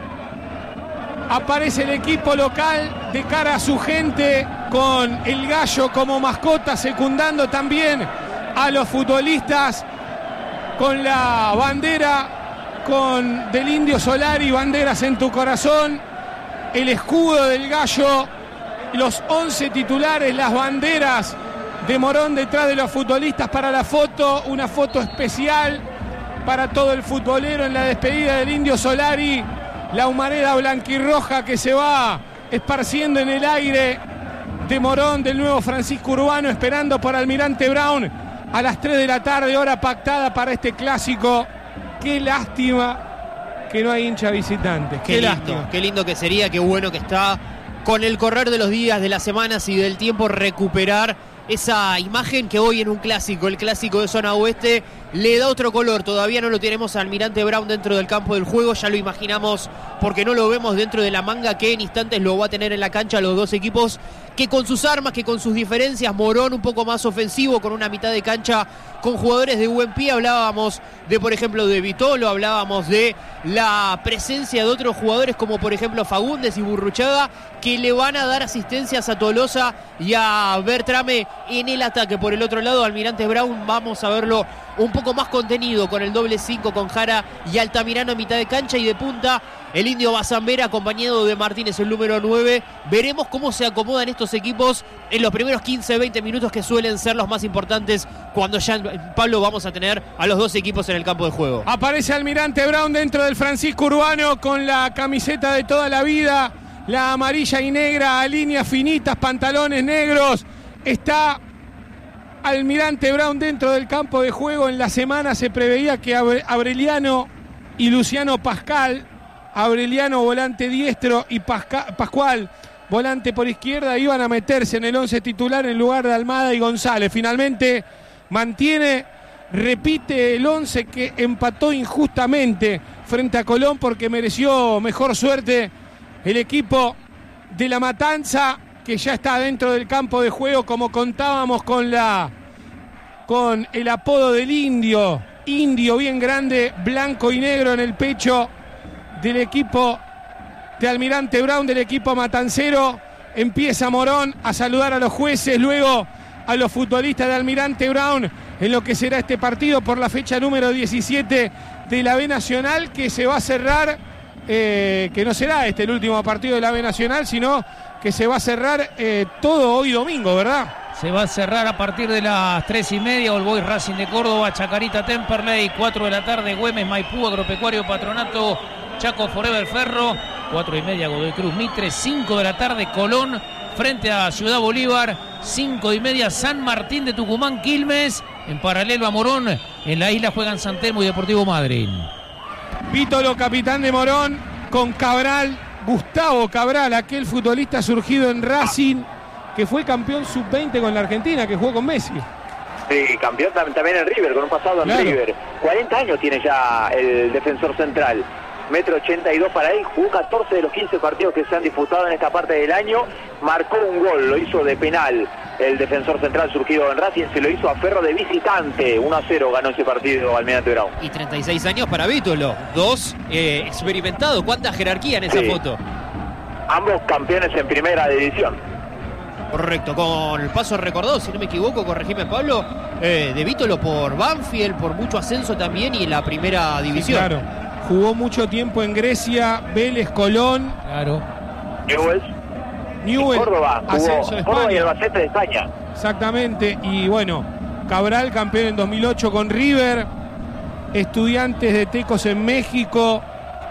Speaker 2: aparece el equipo local de cara a su gente, con el Gallo como mascota, secundando también a los futbolistas, con la bandera del Indio Solari, banderas en tu corazón, el escudo del Gallo, los 11 titulares, las banderas de Morón detrás de los futbolistas para la foto, una foto especial para todo el futbolero en la despedida del Indio Solari. La humareda blanquirroja que se va esparciendo en el aire de Morón, del nuevo Francisco Urbano, esperando por Almirante Brown a las 3 de la tarde, hora pactada para este clásico. Qué lástima que no hay hincha visitante. Qué lástima.
Speaker 1: Qué lindo que sería, qué bueno que está, con el correr de los días, de las semanas y del tiempo, recuperar esa imagen que hoy en un clásico, el clásico de zona oeste, le da otro color. Todavía no lo tenemos a Almirante Brown dentro del campo del juego, ya lo imaginamos porque no lo vemos dentro de la manga, que en instantes lo va a tener en la cancha los dos equipos, que con sus armas, que con sus diferencias. Morón un poco más ofensivo, con una mitad de cancha con jugadores de buen pie. Hablábamos de, por ejemplo, de Vitolo, hablábamos de la presencia de otros jugadores como por ejemplo Fagundes y Burruchaga, que le van a dar asistencias a Tolosa y a Bertrame en el ataque. Por el otro lado, Almirante Brown, vamos a verlo un poco más contenido, con el doble 5, con Jara y Altamirano a mitad de cancha, y de punta el Indio Bazambera acompañado de Martínez, el número 9. Veremos cómo se acomodan estos equipos en los primeros 15-20 minutos, que suelen ser los más importantes cuando ya, Pablo, vamos a tener a los dos equipos en el campo de juego.
Speaker 2: Aparece Almirante Brown dentro del Francisco Urbano con la camiseta de toda la vida, la amarilla y negra a líneas finitas, pantalones negros. Está Almirante Brown dentro del campo de juego. En la semana se preveía que Aureliano y Luciano Pascal, Aureliano volante diestro y Pascual volante por izquierda, iban a meterse en el 11 titular en lugar de Almada y González. Finalmente repite el 11 que empató injustamente frente a Colón, porque mereció mejor suerte el equipo de La Matanza, que ya está dentro del campo de juego, como contábamos con el apodo del Indio bien grande, blanco y negro en el pecho del equipo de Almirante Brown, del equipo matancero. Empieza Morón a saludar a los jueces, luego a los futbolistas de Almirante Brown, en lo que será este partido por la fecha número 17 de la B Nacional, que se va a cerrar, que no será el último partido de la B Nacional, sino que se va a cerrar todo hoy domingo, ¿verdad?
Speaker 3: Se va a cerrar a partir de las 3:30, All Boys Racing de Córdoba, Chacarita Temperley, 4 de la tarde, Güemes, Maipú, Agropecuario Patronato, Chaco Forever Ferro, 4:30, Godoy Cruz Mitre, 5 de la tarde, Colón frente a Ciudad Bolívar, 5:30, San Martín de Tucumán, Quilmes. En paralelo a Morón, en la isla juegan San Telmo y Deportivo Madryn.
Speaker 2: Vítolo, capitán de Morón, con Cabral, Gustavo Cabral, aquel futbolista surgido en Racing, que fue campeón sub-20 con la Argentina, que jugó con Messi.
Speaker 5: Sí, campeón también en River, con un pasado en River. 40 años tiene ya el defensor central. 1,82 m para él, jugó 14 de los 15 partidos que se han disputado en esta parte del año, marcó un gol, lo hizo de penal. el defensor central surgido en Racing, se lo hizo a Ferro de visitante. 1-0 ganó ese partido Almirante Brown.
Speaker 1: Y 36 años para Vítolo, 2 experimentados. ¿Cuánta jerarquía en esa foto?
Speaker 5: Ambos campeones en primera división.
Speaker 1: Correcto, con el paso recordado, si no me equivoco, corregime Pablo, de Vítolo por Banfield, por mucho ascenso también y en la primera división.
Speaker 2: Sí, claro, jugó mucho tiempo en Grecia, Vélez, Colón.
Speaker 3: Claro.
Speaker 5: Newell's, Córdoba,
Speaker 2: ascenso de
Speaker 5: Córdoba y
Speaker 2: España.
Speaker 5: Albacete de España.
Speaker 2: Exactamente, y bueno, Cabral campeón en 2008 con River, Estudiantes de Tecos en México,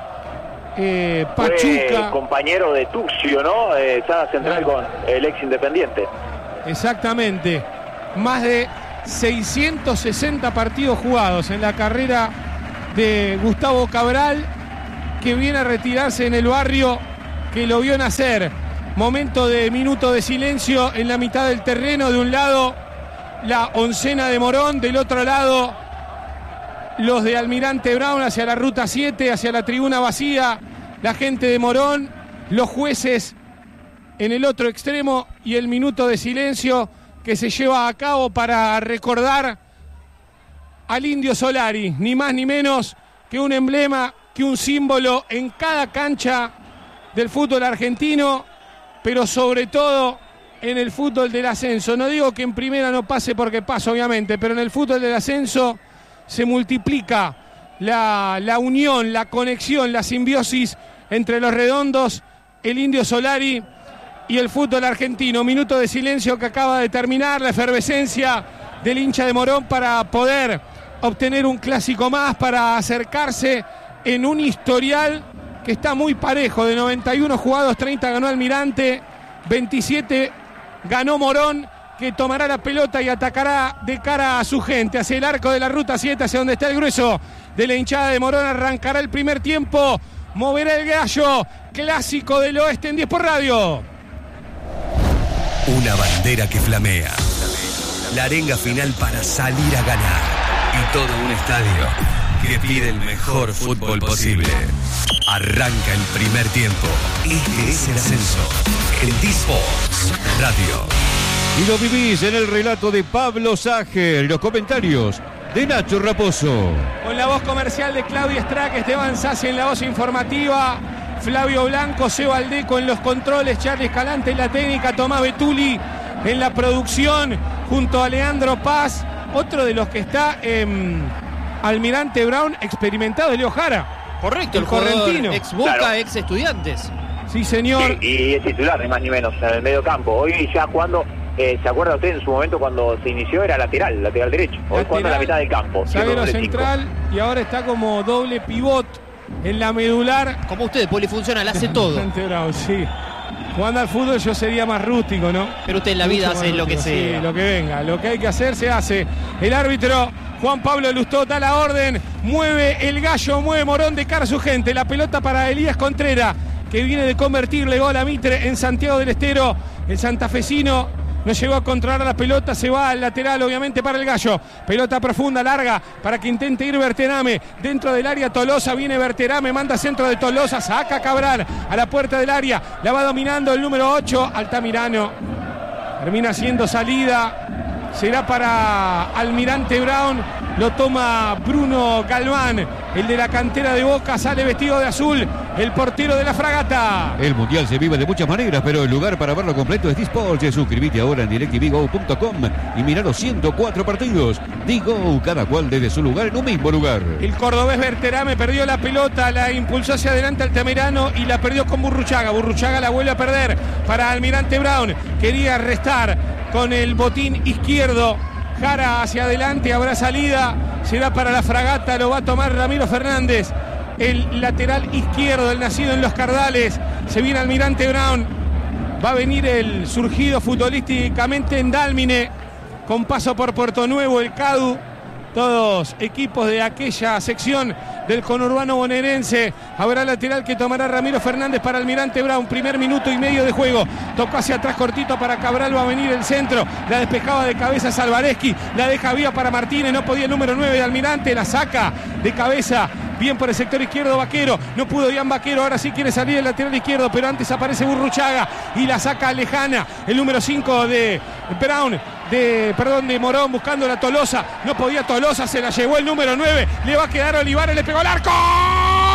Speaker 2: Pachuca.
Speaker 5: Fue compañero de Tuxio, ¿no? Saga central con el ex Independiente.
Speaker 2: Exactamente, más de 660 partidos jugados en la carrera de Gustavo Cabral, que viene a retirarse en el barrio que lo vio nacer. Momento de minuto de silencio en la mitad del terreno. De un lado la oncena de Morón, del otro lado los de Almirante Brown, hacia la ruta 7, hacia la tribuna vacía, la gente de Morón, los jueces en el otro extremo y el minuto de silencio que se lleva a cabo para recordar al Indio Solari, ni más ni menos que un emblema, que un símbolo en cada cancha del fútbol argentino, pero sobre todo en el fútbol del ascenso. No digo que en primera no pase porque pasa, obviamente, pero en el fútbol del ascenso se multiplica la unión, la conexión, la simbiosis entre los redondos, el Indio Solari y el fútbol argentino. Minuto de silencio que acaba de terminar, la efervescencia del hincha de Morón para poder obtener un clásico más, para acercarse en un historial que está muy parejo. De 91 jugados, 30 ganó Almirante, 27 ganó Morón, que tomará la pelota y atacará de cara a su gente, hacia el arco de la ruta 7, hacia donde está el grueso de la hinchada de Morón. Arrancará el primer tiempo, moverá el gallo, clásico del oeste en 10 por radio.
Speaker 8: Una bandera que flamea, la arenga final para salir a ganar y todo un estadio que pide el mejor fútbol posible. Arranca el primer tiempo. Este es el ascenso en D-Sports Radio.
Speaker 4: Y lo vivís en el relato de Pablo Sager, los comentarios de Nacho Raposo.
Speaker 2: Con la voz comercial de Claudia Strack, Esteban Sassi en la voz informativa, Flavio Blanco, Seba Aldeco en los controles, Charlie Escalante en la técnica, Tomás Betuli en la producción, junto a Leandro Paz, otro de los que está Almirante Brown, experimentado, de Leo Jara.
Speaker 1: Correcto, el correntino. Ex Boca, claro. Ex Estudiantes.
Speaker 2: Sí, señor.
Speaker 5: Sí, y es titular, ni más ni menos, en el medio campo. Hoy ya jugando, ¿se acuerda usted en su momento cuando se inició? Era lateral derecho. Hoy jugando en la mitad del campo.
Speaker 2: Zaguero central y ahora está como doble pivot en la medular.
Speaker 1: Como usted, polifuncional, hace todo.
Speaker 2: Brown, sí. Jugando al fútbol yo sería más rústico, ¿no?
Speaker 1: Pero usted en la vida hace lo que sea.
Speaker 2: Sí, lo que venga. Lo que hay que hacer se hace. El árbitro Juan Pablo Lustó da la orden. Mueve el gallo, mueve Morón de cara a su gente. La pelota para Elías Contreras, que viene de convertirle gol a Mitre en Santiago del Estero. El santafesino no llegó a controlar la pelota, se va al lateral obviamente para el gallo. Pelota profunda, larga, para que intente ir Berterame. Dentro del área Tolosa, viene Berterame, manda centro de Tolosa, saca Cabral a la puerta del área. La va dominando el número 8, Altamirano. Termina siendo salida, será para Almirante Brown. Lo toma Bruno Galván, el de la cantera de Boca, sale vestido de azul, el portero de la Fragata.
Speaker 4: El Mundial se vive de muchas maneras, pero el lugar para verlo completo es D-Sports. Suscríbete ahora en DirecTVGo.com y mirá los 104 partidos. Digo, cada cual desde su lugar en un mismo lugar.
Speaker 2: El cordobés Berterame perdió la pelota, la impulsó hacia adelante Altamirano y la perdió con Burruchaga. Burruchaga la vuelve a perder para Almirante Brown. Quería restar con el botín izquierdo. Jara hacia adelante, habrá salida, será para la Fragata, lo va a tomar Ramiro Fernández, el lateral izquierdo, el nacido en Los Cardales. Se viene Almirante Brown, va a venir el surgido futbolísticamente en Dálmine, con paso por Puerto Nuevo, el CADU, todos equipos de aquella sección del conurbano bonaerense. Habrá lateral que tomará Ramiro Fernández para Almirante Brown. Primer minuto y medio de juego. Tocó hacia atrás cortito para Cabral. Va a venir el centro. La despejaba de cabeza Salvareschi. La deja vía para Martínez. No podía el número 9 de Almirante. La saca de cabeza. Bien por el sector izquierdo Vaquero. No pudo Ian Vaquero. Ahora sí quiere salir el lateral izquierdo. Pero antes aparece Burruchaga. Y la saca lejana. El número 5 de Brown de Morón buscando la Tolosa. No podía Tolosa, se la llevó el número 9. Le va a quedar Olivares, le pegó al arco.